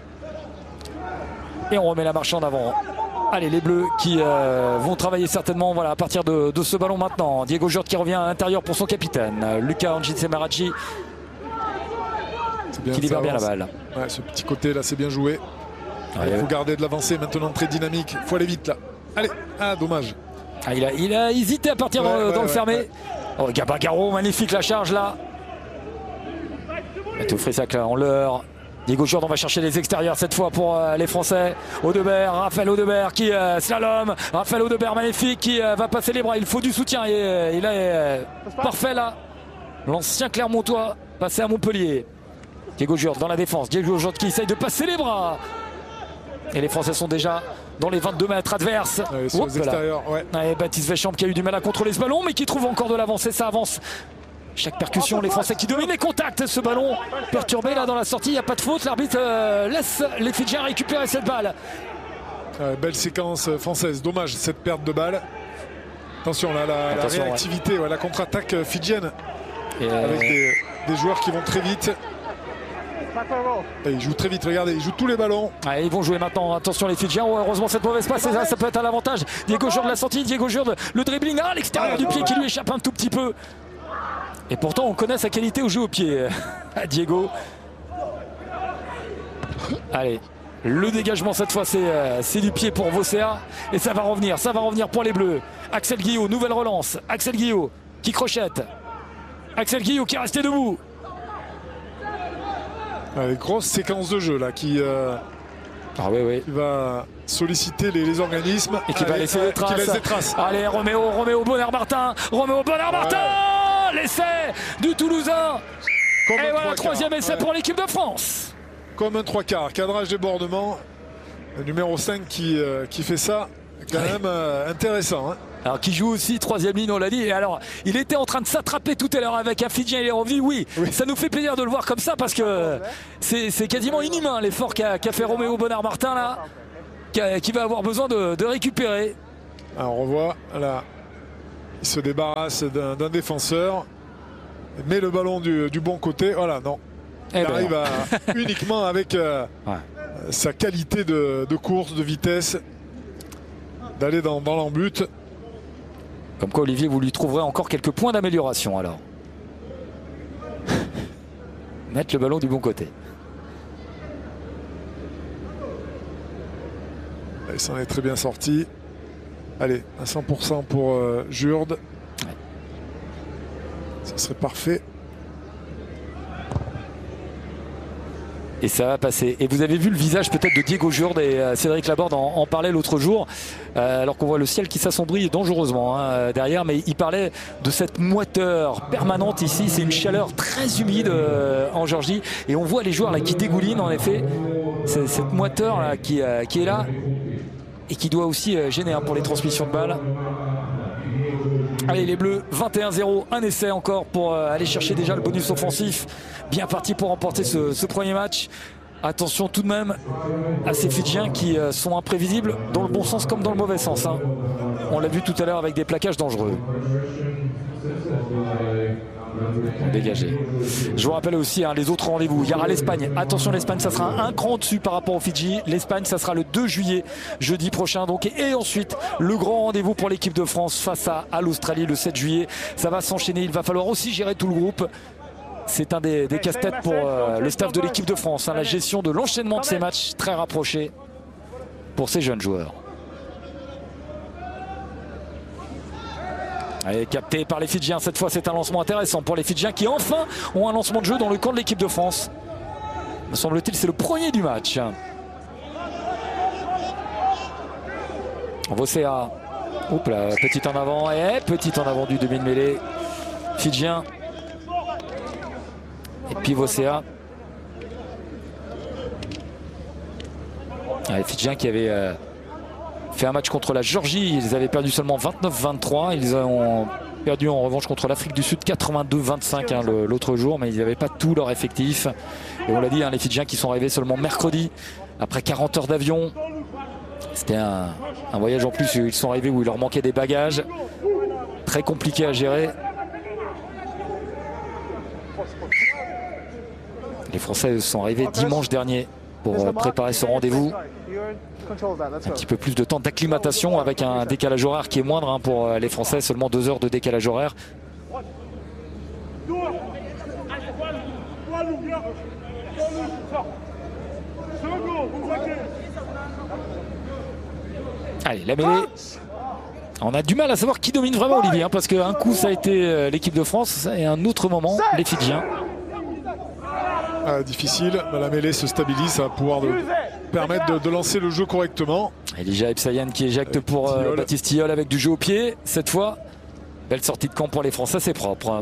S1: Et on remet la marche en avant. Allez, les Bleus qui vont travailler certainement voilà, à partir de ce ballon maintenant. Diego Jurde qui revient à l'intérieur pour son capitaine. Luca Anjitse-Marachi qui libère bien la balle.
S2: Ouais, ce petit côté là, c'est bien joué.
S1: Ouais,
S2: il faut garder de l'avancée maintenant, très dynamique. Il faut aller vite là. Allez, dommage.
S1: Ah, il a hésité à partir dans le fermé. Ouais. Oh, Gabagaro, magnifique la charge là. Matteo Frissac là en l'heure. Diego Jurde, on va chercher les extérieurs cette fois pour les Français. Audebert, Raphaël Audebert qui slalom. Raphaël Audebert magnifique qui va passer les bras. Il faut du soutien et il est parfait là. L'ancien Clermontois passé à Montpellier. Diego Jurde dans la défense. Diego Jurde qui essaye de passer les bras. Et les Français sont déjà dans les 22 mètres adverses.
S2: Sur les extérieurs,
S1: ouais, Baptiste Véchambre qui a eu du mal à contrôler ce ballon mais qui trouve encore de l'avancée. Ça avance. Chaque percussion, les Français qui dominent les contacts. Ce ballon perturbé là dans la sortie, il n'y a pas de faute. L'arbitre laisse les Fidjiens récupérer cette balle.
S2: Belle séquence française. Dommage cette perte de balle. Attention là, la réactivité, la contre-attaque fidjienne. Avec des joueurs qui vont très vite. Et ils jouent très vite, regardez, ils jouent tous les ballons.
S1: Ils vont jouer maintenant, attention les Fidjiens. Heureusement cette mauvaise passe, ça peut être à l'avantage. Diego Jurde l'a sortie, Diego Jurde, le dribbling à l'extérieur du pied qui lui échappe un tout petit peu. Et pourtant on connaît sa qualité au jeu au pied à Diego. Allez, le dégagement cette fois c'est du pied pour Vocea. Et ça va revenir pour les Bleus. Axel Guillot, nouvelle relance. Axel Guillot qui crochette. Axel Guillot qui est resté debout.
S2: Allez, grosse séquence de jeu là qui va solliciter les organismes
S1: et qui va laisser des traces. Allez, Roméo Bonheur-Martin. L'essai du Toulousain. Et voilà, troisième essai pour l'équipe de France.
S2: Comme un 3/4, cadrage débordement. Le numéro 5 qui fait ça, quand même intéressant. Hein.
S1: Alors qui joue aussi troisième ligne, on l'a dit. Et alors, il était en train de s'attraper tout à l'heure avec un Fidjien, il est revenu. Oui, ça nous fait plaisir de le voir comme ça parce que c'est quasiment inhumain l'effort qu'a fait Roméo Bonheur-Martin là, qui va avoir besoin de récupérer.
S2: Alors on revoit là. Il se débarrasse d'un défenseur, met le ballon du bon côté. Voilà, non. Il arrive uniquement avec sa qualité de course, de vitesse, d'aller dans l'embut.
S1: Comme quoi, Olivier, vous lui trouverez encore quelques points d'amélioration alors. Mettre le ballon du bon côté.
S2: Il s'en est très bien sorti. Allez, à 100% pour Jurde. Ça serait parfait.
S1: Et ça va passer. Et vous avez vu le visage peut-être de Diego Jurde et Cédric Laborde en parlait l'autre jour, alors qu'on voit le ciel qui s'assombrit dangereusement derrière, mais il parlait de cette moiteur permanente ici. C'est une chaleur très humide en Géorgie et on voit les joueurs là qui dégoulinent en effet. C'est cette moiteur là qui est là et qui doit aussi gêner pour les transmissions de balles. Allez les Bleus, 21-0, un essai encore pour aller chercher déjà le bonus offensif. Bien parti pour remporter ce premier match. Attention tout de même à ces Fidjiens qui sont imprévisibles dans le bon sens comme dans le mauvais sens. Hein. On l'a vu tout à l'heure avec des plaquages dangereux. Dégagé. Je vous rappelle aussi les autres rendez-vous. Il y aura l'Espagne. Attention, l'Espagne, ça sera un cran au-dessus par rapport aux Fidji. L'Espagne, ça sera le 2 juillet, jeudi prochain. Donc, et ensuite, le grand rendez-vous pour l'équipe de France face à l'Australie le 7 juillet. Ça va s'enchaîner. Il va falloir aussi gérer tout le groupe. c'est un des casse-têtes pour le staff de l'équipe de France. Hein, la gestion de l'enchaînement de ces matchs très rapprochés pour ces jeunes joueurs. Allez, capté par les Fidjiens. Cette fois, c'est un lancement intéressant pour les Fidjiens qui enfin ont un lancement de jeu dans le camp de l'équipe de France. Me semble-t-il, c'est le premier du match. Vosea. Oups là, petit en avant. Et petit en avant du demi de mêlée Fidjien. Et puis Vosea. Les Fidjiens qui avaient fait un match contre la Géorgie. Ils avaient perdu seulement 29-23. Ils ont perdu en revanche contre l'Afrique du Sud 82-25 hein, l'autre jour. Mais ils n'avaient pas tout leur effectif. Et on l'a dit, hein, les Fidjiens qui sont arrivés seulement mercredi. Après 40 heures d'avion. C'était un voyage en plus. Ils sont arrivés où il leur manquait des bagages. Très compliqué à gérer. Les Français sont arrivés dimanche dernier pour préparer ce rendez-vous. Un petit peu plus de temps d'acclimatation avec un décalage horaire qui est moindre hein, pour les Français, seulement 2 heures de décalage horaire. Allez, la mêlée. On a du mal à savoir qui domine vraiment, Olivier, hein, parce qu'un coup ça a été l'équipe de France et un autre moment les Fidjiens.
S2: Difficile, la mêlée se stabilise, ça va pouvoir permettre de lancer le jeu correctement.
S1: Elijah Epsayan qui éjecte pour Baptiste Tilleul avec du jeu au pied. Cette fois, belle sortie de camp pour les Français, c'est propre.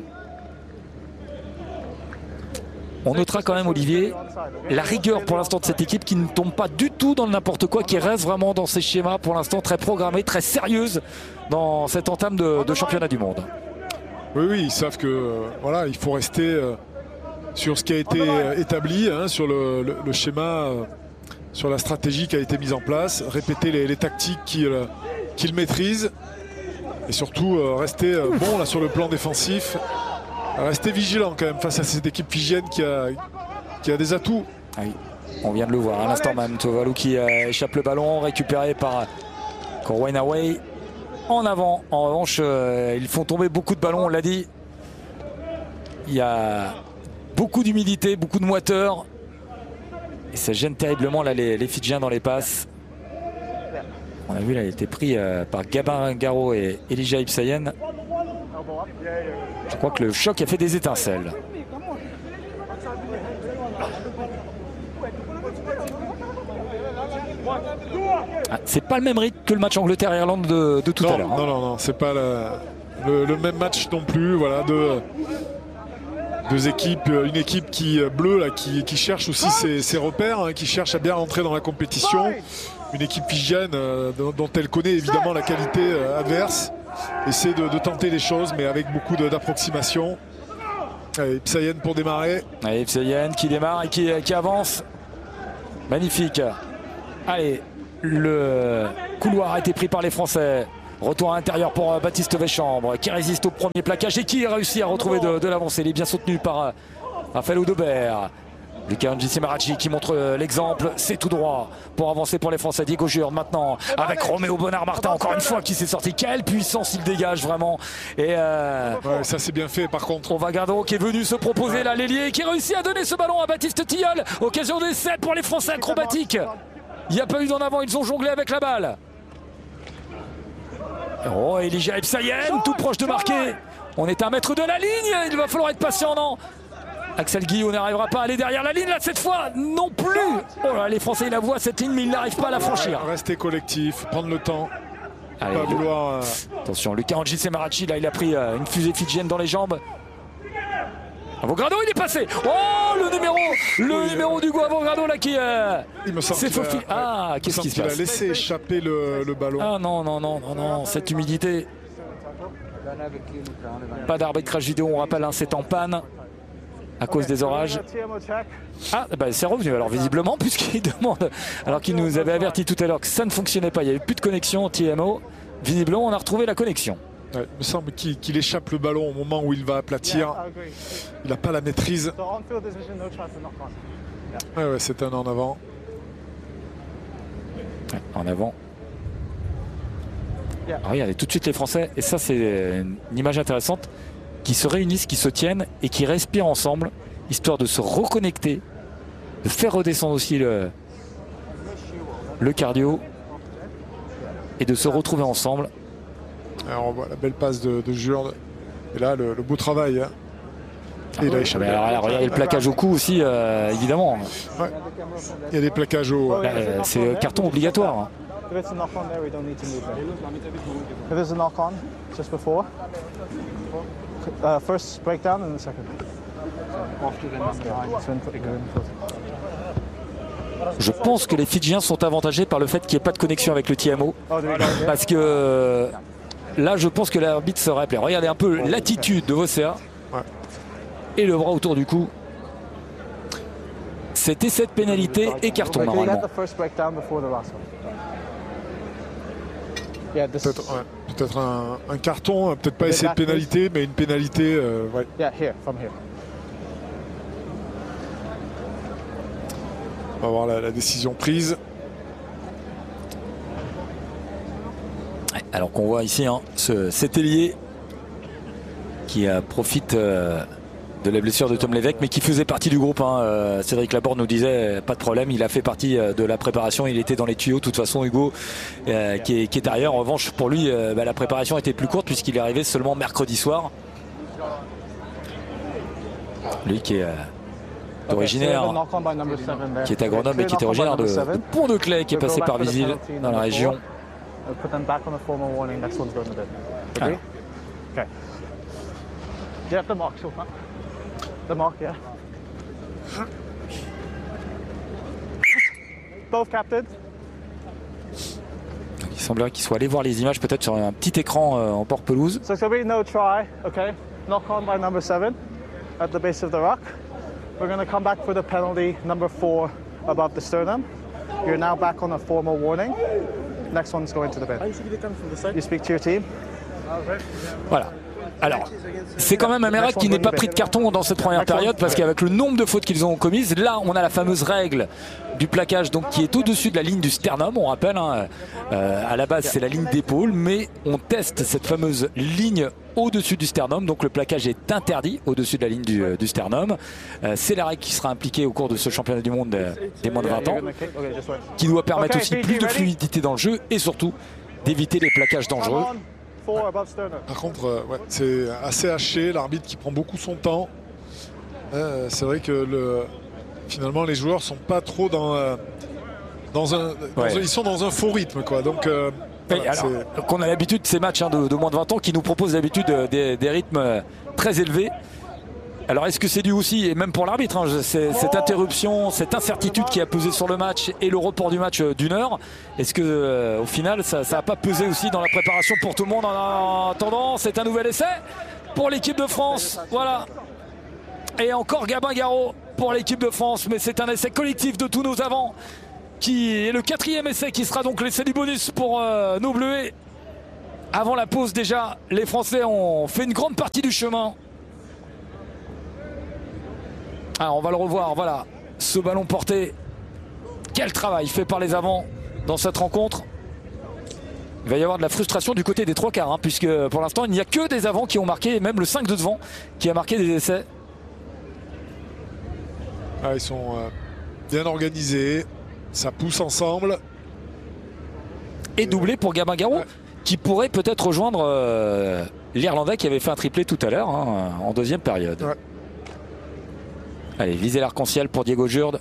S1: On notera quand même, Olivier, la rigueur pour l'instant de cette équipe qui ne tombe pas du tout dans le n'importe quoi, qui reste vraiment dans ses schémas pour l'instant très programmée, très sérieuse dans cette entame de championnat du monde.
S2: Oui, ils savent que voilà, il faut rester sur ce qui a été établi, hein, sur le schéma, sur la stratégie qui a été mise en place, répéter les tactiques qu'ils maîtrisent et surtout rester bon là sur le plan défensif. Rester vigilant quand même face à cette équipe fidjienne qui a des atouts.
S1: Ah oui, on vient de le voir à l'instant même. Tuvalu qui échappe le ballon, récupéré par Corwin Away. En avant, en revanche, ils font tomber beaucoup de ballons, on l'a dit. Il y a beaucoup d'humidité, beaucoup de moiteur. Et ça gêne terriblement là, les Fidjiens dans les passes. On a vu là, il a été pris par Gabin Garo et Elijah Epsayan. Je crois que le choc a fait des étincelles. Ah, c'est pas le même rythme que le match Angleterre-Irlande de tout à l'heure.
S2: Hein. Non, c'est pas le même match non plus. Voilà, deux équipes, une équipe bleue là, qui cherche aussi ses repères, hein, qui cherche à bien rentrer dans la compétition. Une équipe fidjienne dont elle connaît évidemment la qualité adverse. Essaie de tenter les choses, mais avec beaucoup d'approximation. Epsayan pour démarrer.
S1: Allez, Epsayan qui démarre et qui avance. Magnifique. Allez, le couloir a été pris par les Français. Retour à l'intérieur pour Baptiste Weschambre qui résiste au premier plaquage et qui réussit à retrouver de l'avancée. Il est bien soutenu par Raphaël Audebert. Lucas Njisimarachi qui montre l'exemple, c'est tout droit pour avancer pour les Français. Diego Jurde maintenant avec Roméo Bonnard-Martin encore une fois qui s'est sorti. Quelle puissance il dégage vraiment. Et
S2: ouais, ça c'est bien fait par contre.
S1: Ovagado qui est venu se proposer là, l'ailier qui réussit à donner ce ballon à Baptiste Tilleul. Occasion d'essai pour les Français acrobatiques. Il n'y a pas eu d'en avant, ils ont jonglé avec la balle. Oh, Elijah Epsayan tout proche de marquer. On est à 1 mètre de la ligne, il va falloir être patient, non? Axel Guillot n'arrivera pas à aller derrière la ligne là cette fois non plus. Oh là, les Français la voient cette ligne mais ils n'arrivent pas à la franchir.
S2: Rester collectif, prendre le temps.
S1: Allez,
S2: pas vouloir.
S1: Attention, Lucas Njisimarachi là il a pris une fusée fidjienne dans les jambes. Avogrado il est passé. Oh le numéro d'Hugo Avogrado là qui s'est faufilé. Ah qu'est-ce qui se passe?
S2: Il a laissé échapper le ballon.
S1: Ah non, cette humidité. Pas d'arbitrage vidéo, on rappelle, hein, c'est en panne. À cause des orages. Ah, bah, c'est revenu alors visiblement puisqu'il demande, alors qu'il nous avait averti tout à l'heure que ça ne fonctionnait pas, il n'y avait plus de connexion TMO. Visiblement on a retrouvé la connexion.
S2: Ouais, il me semble qu'il échappe le ballon au moment où il va aplatir. Il n'a pas la maîtrise. Ouais, c'est un en avant.
S1: Ouais, en avant. Alors, regardez tout de suite les Français, et ça c'est une image intéressante. qui se réunissent, qui se tiennent et qui respirent ensemble, histoire de se reconnecter, de faire redescendre aussi le cardio et de se retrouver ensemble.
S2: Alors on voit la belle passe de Jurde. Et là, le beau travail. Hein. Et il a échappé.
S1: Alors, regardez le plaquage au cou aussi, évidemment.
S2: Ouais. Il y a des plaquages au...
S1: c'est carton obligatoire. Hein.
S3: If it's a knock on there, we don't need to move there. If there's a knock on just before, first breakdown and then second.
S1: Je pense que les Fidjiens sont avantagés par le fait qu'il n'y ait pas de connexion avec le TMO. Parce que là, je pense que l'arbitre se rappelait. Regardez un peu l'attitude de Vocea.
S2: Ouais.
S1: Et le bras autour du cou. C'était cette pénalité et carton normalement.
S2: Peut-être un carton, peut-être pas essayer de pénalité, mais une pénalité. Ouais. On va voir la décision prise.
S1: Alors qu'on voit ici hein, cet ailier qui profite de la blessure de Tom Lévesque, mais qui faisait partie du groupe. Hein. Cédric Laborde nous disait pas de problème, il a fait partie de la préparation, il était dans les tuyaux. De toute façon, Hugo qui est derrière. En revanche, pour lui, la préparation était plus courte puisqu'il est arrivé seulement mercredi soir. Lui qui est originaire, qui est à Grenoble et qui est originaire de Pont-de-Claix, qui est passé par Visil dans la région.
S3: The mark, yeah. Both captains.
S1: Il semblerait qu'il soit allé voir les images peut-être sur un petit écran en port-pelouse.
S3: So it's going to be no try, okay? Knock on by number 7 at the base of the rock. We're going to come back for the penalty number 4 above the sternum. You're now back on a formal warning. Next one's going to the bin. You speak to your team.
S1: Voilà. Alors, c'est quand même un miracle qui n'ait pas pris de carton dans cette première période parce qu'avec le nombre de fautes qu'ils ont commises, là on a la fameuse règle du plaquage donc qui est au-dessus de la ligne du sternum, on rappelle, hein, à la base c'est la ligne d'épaule, mais on teste cette fameuse ligne au-dessus du sternum, donc le plaquage est interdit au-dessus de la ligne du sternum. C'est la règle qui sera impliquée au cours de ce championnat du monde des moins de 20 ans, qui doit permettre aussi plus de fluidité dans le jeu et surtout d'éviter les plaquages dangereux.
S2: Par contre, ouais, c'est assez haché, l'arbitre qui prend beaucoup son temps. C'est vrai que finalement les joueurs sont pas trop ils sont dans un faux rythme, quoi. Donc
S1: voilà, alors, qu'on a l'habitude de ces matchs hein, de moins de 20 ans qui nous proposent d'habitude des rythmes très élevés. Alors est-ce que c'est dû aussi, et même pour l'arbitre, hein, cette interruption, cette incertitude qui a pesé sur le match et le report du match d'une heure, est-ce que au final ça n'a pas pesé aussi dans la préparation pour tout le monde? En attendant, c'est un nouvel essai pour l'équipe de France. Voilà. Et encore Gabin Garot pour l'équipe de France, mais c'est un essai collectif de tous nos avants qui est le 4e essai qui sera donc l'essai du bonus pour nos Bleuets. Avant la pause déjà, les Français ont fait une grande partie du chemin. Alors on va le revoir, voilà, ce ballon porté. Quel travail fait par les avants dans cette rencontre. Il va y avoir de la frustration du côté des 3/4, hein, puisque pour l'instant il n'y a que des avants qui ont marqué, même le 5 de devant qui a marqué des essais.
S2: Ils sont bien organisés, ça pousse ensemble.
S1: Et doublé pour Gabin Garot, qui pourrait peut-être rejoindre l'Irlandais qui avait fait un triplé tout à l'heure hein, en deuxième période. Ouais. Allez, viser l'arc-en-ciel pour Diego Jurde.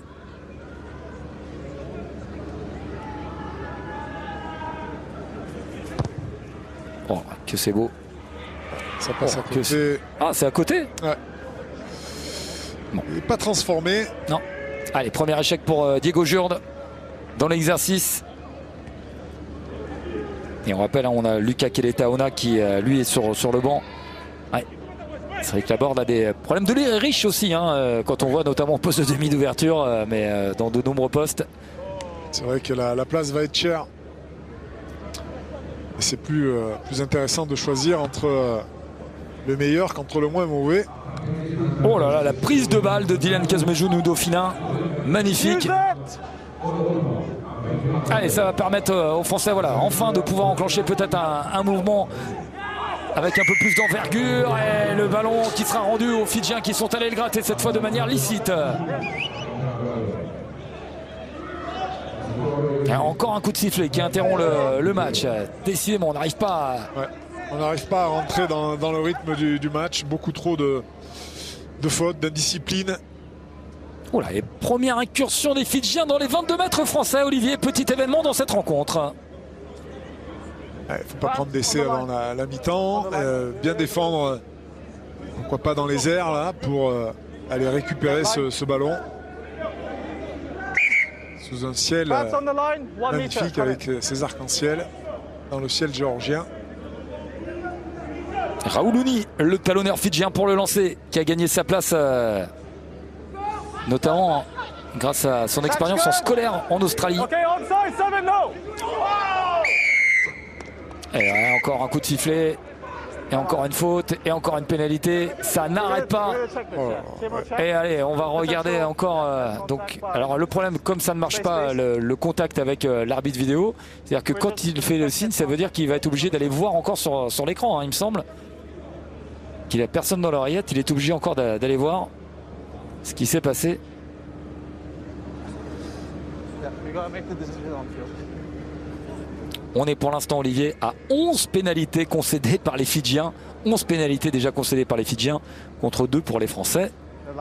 S1: Oh, que c'est beau.
S2: Ça passe à côté.
S1: Ah, c'est à côté?
S2: Ouais. Bon. Il n'est pas transformé.
S1: Non. Allez, premier échec pour Diego Jurde dans l'exercice. Et on rappelle, hein, on a Lucas Keletaona qui, lui, est sur le banc. Ouais. C'est vrai que Laborde a des problèmes de l'air riche aussi, hein, quand on voit notamment au poste de demi d'ouverture, mais dans de nombreux postes.
S2: C'est vrai que la place va être chère. Et c'est plus intéressant de choisir entre le meilleur qu'entre le moins mauvais.
S1: Oh là là, la prise de balle de Dylan Kazmejou Dauphinan, magnifique. Allez, ça va permettre aux Français, voilà, enfin de pouvoir enclencher peut-être un mouvement avec un peu plus d'envergure. Et le ballon qui sera rendu aux Fidjiens qui sont allés le gratter cette fois de manière licite. Et encore un coup de sifflet qui interrompt le match. Décidément, on n'arrive pas à...
S2: Ouais. On n'arrive pas à rentrer dans le rythme du match. Beaucoup trop de fautes, d'indiscipline.
S1: Oula, et première incursion des Fidjiens dans les 22 mètres français. Olivier, petit événement dans cette rencontre.
S2: Il ne faut pas prendre d'essai avant la mi-temps. Bien défendre, pourquoi pas dans les airs là, pour aller récupérer ce ballon. Sous un ciel magnifique avec ces arcs-en-ciel dans le ciel géorgien.
S1: Raoulouni, le talonneur fidjien pour le lancer, qui a gagné sa place notamment grâce à son expérience en scolaire en Australie. Et encore un coup de sifflet, et encore une faute, et encore une pénalité. Ça n'arrête pas. Et allez, on va regarder encore. Donc, alors le problème, comme ça ne marche pas, le contact avec l'arbitre vidéo, c'est-à-dire que quand il fait le signe, ça veut dire qu'il va être obligé d'aller voir encore sur l'écran, hein, il me semble. Qu'il n'a personne dans l'oreillette, il est obligé encore d'aller voir ce qui s'est passé. On est pour l'instant, Olivier, à 11 pénalités concédées par les Fidjiens. 11 pénalités déjà concédées par les Fidjiens contre 2 pour les Français.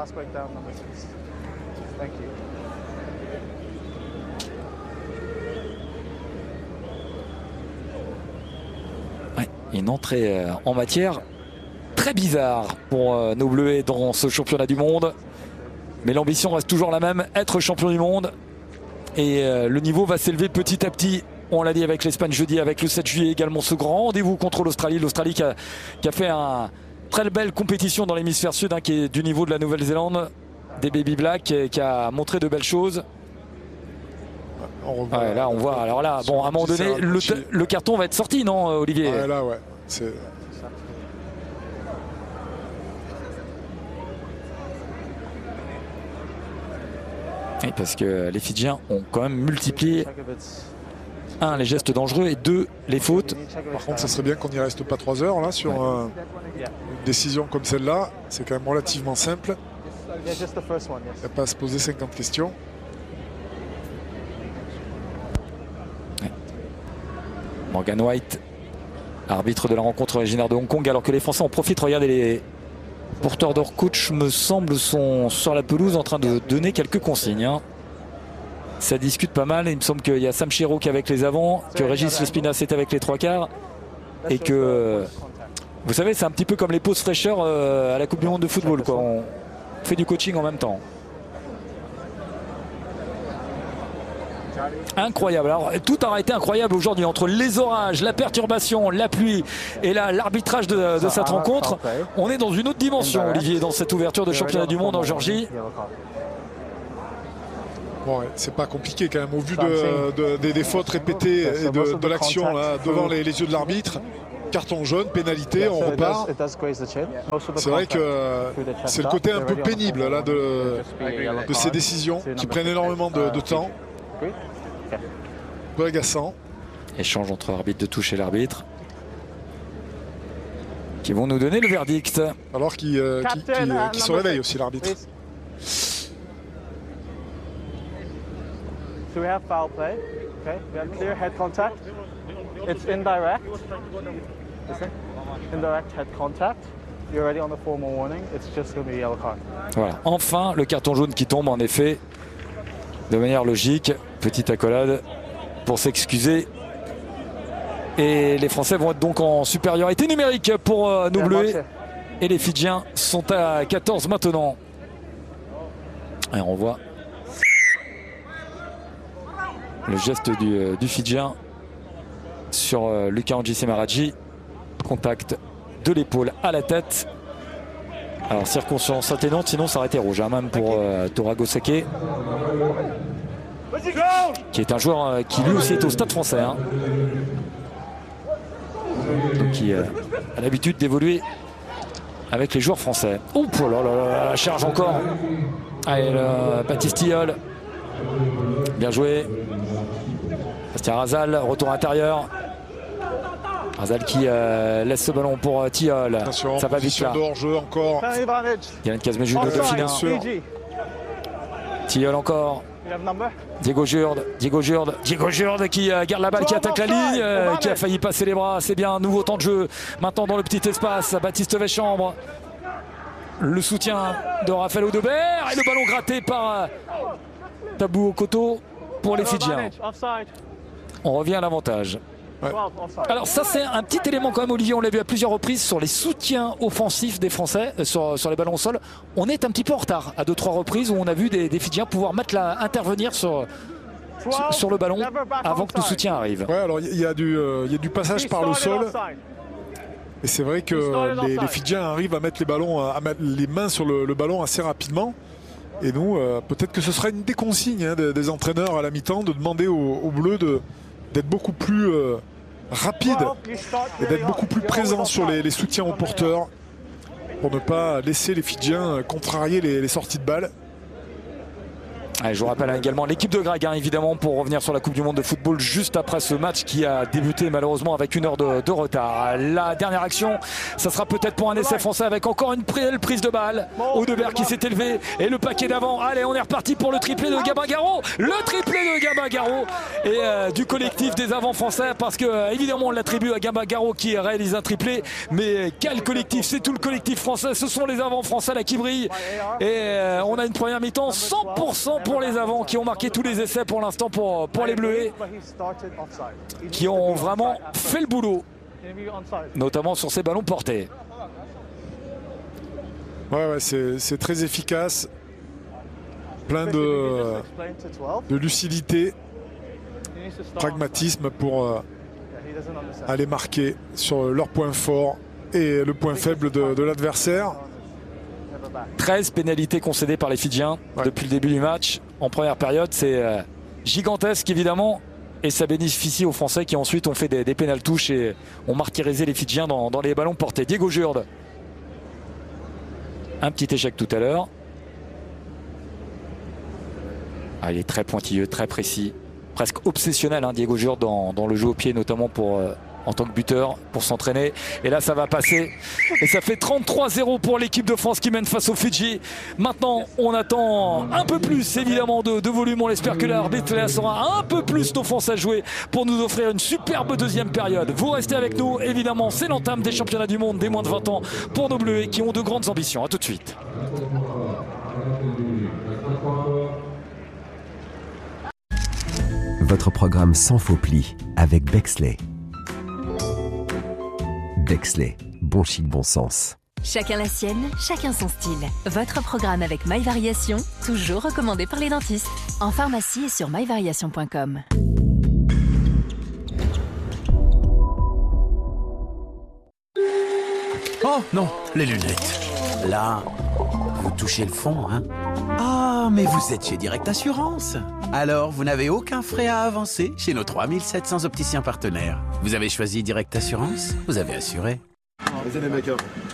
S1: Ouais, une entrée en matière très bizarre pour nos Bleus dans ce championnat du monde. Mais l'ambition reste toujours la même, être champion du monde. Et le niveau va s'élever petit à petit. On l'a dit avec l'Espagne jeudi, avec le 7 juillet également ce grand rendez-vous contre l'Australie. L'Australie qui a fait une très belle compétition dans l'hémisphère sud, hein, qui est du niveau de la Nouvelle-Zélande, des Baby Black, qui a montré de belles choses. Ouais, là on voit, alors là, bon, à un moment donné, le carton va être sorti, non, Olivier?
S2: Ouais, là, ouais. C'est...
S1: Oui, parce que les Fidjiens ont quand même multiplié 1, les gestes dangereux, et 2, les fautes.
S2: Par contre, ça serait bien qu'on n'y reste pas 3 heures là sur une décision comme celle-là. C'est quand même relativement simple. Il n'y a pas à se poser 50 questions.
S1: Ouais. Morgan White, arbitre de la rencontre originaire de Hong Kong, alors que les Français en profitent. Regardez, les porteurs d'or coach, me semble, sont sur la pelouse en train de donner quelques consignes, hein. Ça discute pas mal. Il me semble qu'il y a Sam Chiro qui est avec les avants, que Régis Lespinasse est avec les 3/4, et que, vous savez, c'est un petit peu comme les pauses fraîcheurs à la Coupe du Monde de football, quoi. On fait du coaching en même temps. Incroyable. Alors, tout a été incroyable aujourd'hui entre les orages, la perturbation, la pluie et l'arbitrage de cette rencontre. On est dans une autre dimension, Olivier, dans cette ouverture de championnat du monde en Géorgie.
S2: Bon, ouais, c'est pas compliqué quand même au vu des fautes répétées et de l'action là devant les yeux de l'arbitre. Carton jaune, pénalité, on repart. C'est vrai que c'est le côté un peu pénible là de ces décisions qui prennent énormément de temps. Un peu agaçant.
S1: Échange entre arbitre de touche et l'arbitre, qui vont nous donner le verdict.
S2: Alors qui se réveille aussi l'arbitre.
S3: So we have foul play. Okay, we have clear head contact. It's indirect. Listen, indirect head contact. You're already on the formal warning. It's just going to be a yellow card.
S1: Voilà. Enfin, le carton jaune qui tombe en effet de manière logique. Petite accolade pour s'excuser. Et les Français vont être donc en supériorité numérique pour nos Bleus. Et les Fidjiens sont à 14 maintenant. Et on voit le geste du Fidjien sur Luka Anji-Semaradji. Contact de l'épaule à la tête. Alors circonstance atténuante, sinon ça aurait été rouge, hein, même pour Torago Sake, qui est un joueur qui lui aussi est au Stade Français, hein. Donc qui a l'habitude d'évoluer avec les joueurs français. Oh là là, la charge encore. Allez, Baptiste Tilleul. Bien joué. Bastien Razal, retour intérieur. Razal qui laisse ce ballon pour Thiol.
S2: Attention,
S1: ça va vite là.
S2: De hors-jeu encore.
S1: Yann Kazmejun de Dauphiné. Thiol encore. Diego Jurde qui garde la balle, qui attaque la ligne, qui a failli passer les bras. C'est bien, nouveau temps de jeu. Maintenant dans le petit espace, Baptiste Weschambre. Le soutien de Raphaël Audebert et le ballon gratté par Tabou Okoto pour les Fidjiens. On revient à l'avantage.
S2: Ouais.
S1: Alors ça c'est un petit élément quand même, Olivier, on l'a vu à plusieurs reprises sur les soutiens offensifs des Français sur les ballons au sol. On est un petit peu en retard à 2-3 reprises où on a vu des Fidjiens pouvoir intervenir sur le ballon avant que le soutien arrive.
S2: Ouais, alors il y a du passage par le sol. Et c'est vrai que les Fidjiens arrivent à mettre les ballons, à mettre les mains sur le ballon assez rapidement. Et nous, peut-être que ce sera une des consignes des entraîneurs à la mi-temps de demander aux Bleus d'être beaucoup plus rapide et d'être beaucoup plus présent sur les soutiens aux porteurs pour ne pas laisser les Fidjiens contrarier les sorties de balles.
S1: Allez, je vous rappelle également l'équipe de Greg, évidemment, pour revenir sur la Coupe du Monde de football juste après ce match qui a débuté malheureusement avec 1 heure de retard. La dernière action, ça sera peut-être pour un essai français avec encore une prise de balle. Audebert qui s'est élevé et le paquet d'avant. Allez, on est reparti pour le triplé de Gabin Garraud. Le triplé de Gabin Garraud et du collectif des avants français, parce que évidemment on l'attribue à Gabin Garraud qui réalise un triplé. Mais quel collectif, c'est tout le collectif français. Ce sont les avants français là qui brillent. Et on a une première mi-temps 100% pour les avants qui ont marqué tous les essais pour l'instant pour les Bleuets, qui ont vraiment fait le boulot, notamment sur ces ballons portés.
S2: Ouais, c'est très efficace, plein de lucidité, pragmatisme pour aller marquer sur leur point fort et le point faible de l'adversaire.
S1: 13 pénalités concédées par les Fidjiens depuis le début du match en première période, c'est gigantesque évidemment, et ça bénéficie aux Français qui ensuite ont fait des pénal-touches et ont martyrisé les Fidjiens dans les ballons portés. Diego Jurde, un petit échec tout à l'heure. Il est très pointilleux, très précis, presque obsessionnel, Diego Jurde dans le jeu au pied, notamment en tant que buteur pour s'entraîner. Et là ça va passer et ça fait 33-0 pour l'équipe de France qui mène face aux Fidji. Maintenant on attend un peu plus évidemment de volume. On espère que l'arbitre laissera un peu plus nos Français jouer pour nous offrir une superbe deuxième période. Vous restez avec nous, évidemment c'est l'entame des championnats du monde des moins de 20 ans pour nos Bleus qui ont de grandes ambitions. A tout de suite.
S4: Votre programme sans faux plis avec Bexley. Bexley, bon chic, bon sens.
S5: Chacun la sienne, chacun son style. Votre programme avec MyVariation, toujours recommandé par les dentistes. En pharmacie et sur myvariation.com.
S6: Oh non, les lunettes. Là, vous touchez le fond, hein? Ah, mais vous êtes chez Direct Assurance. Alors, vous n'avez aucun frais à avancer chez nos 3700 opticiens partenaires. Vous avez choisi Direct Assurance, vous avez assuré.
S7: Vas-y les mecs,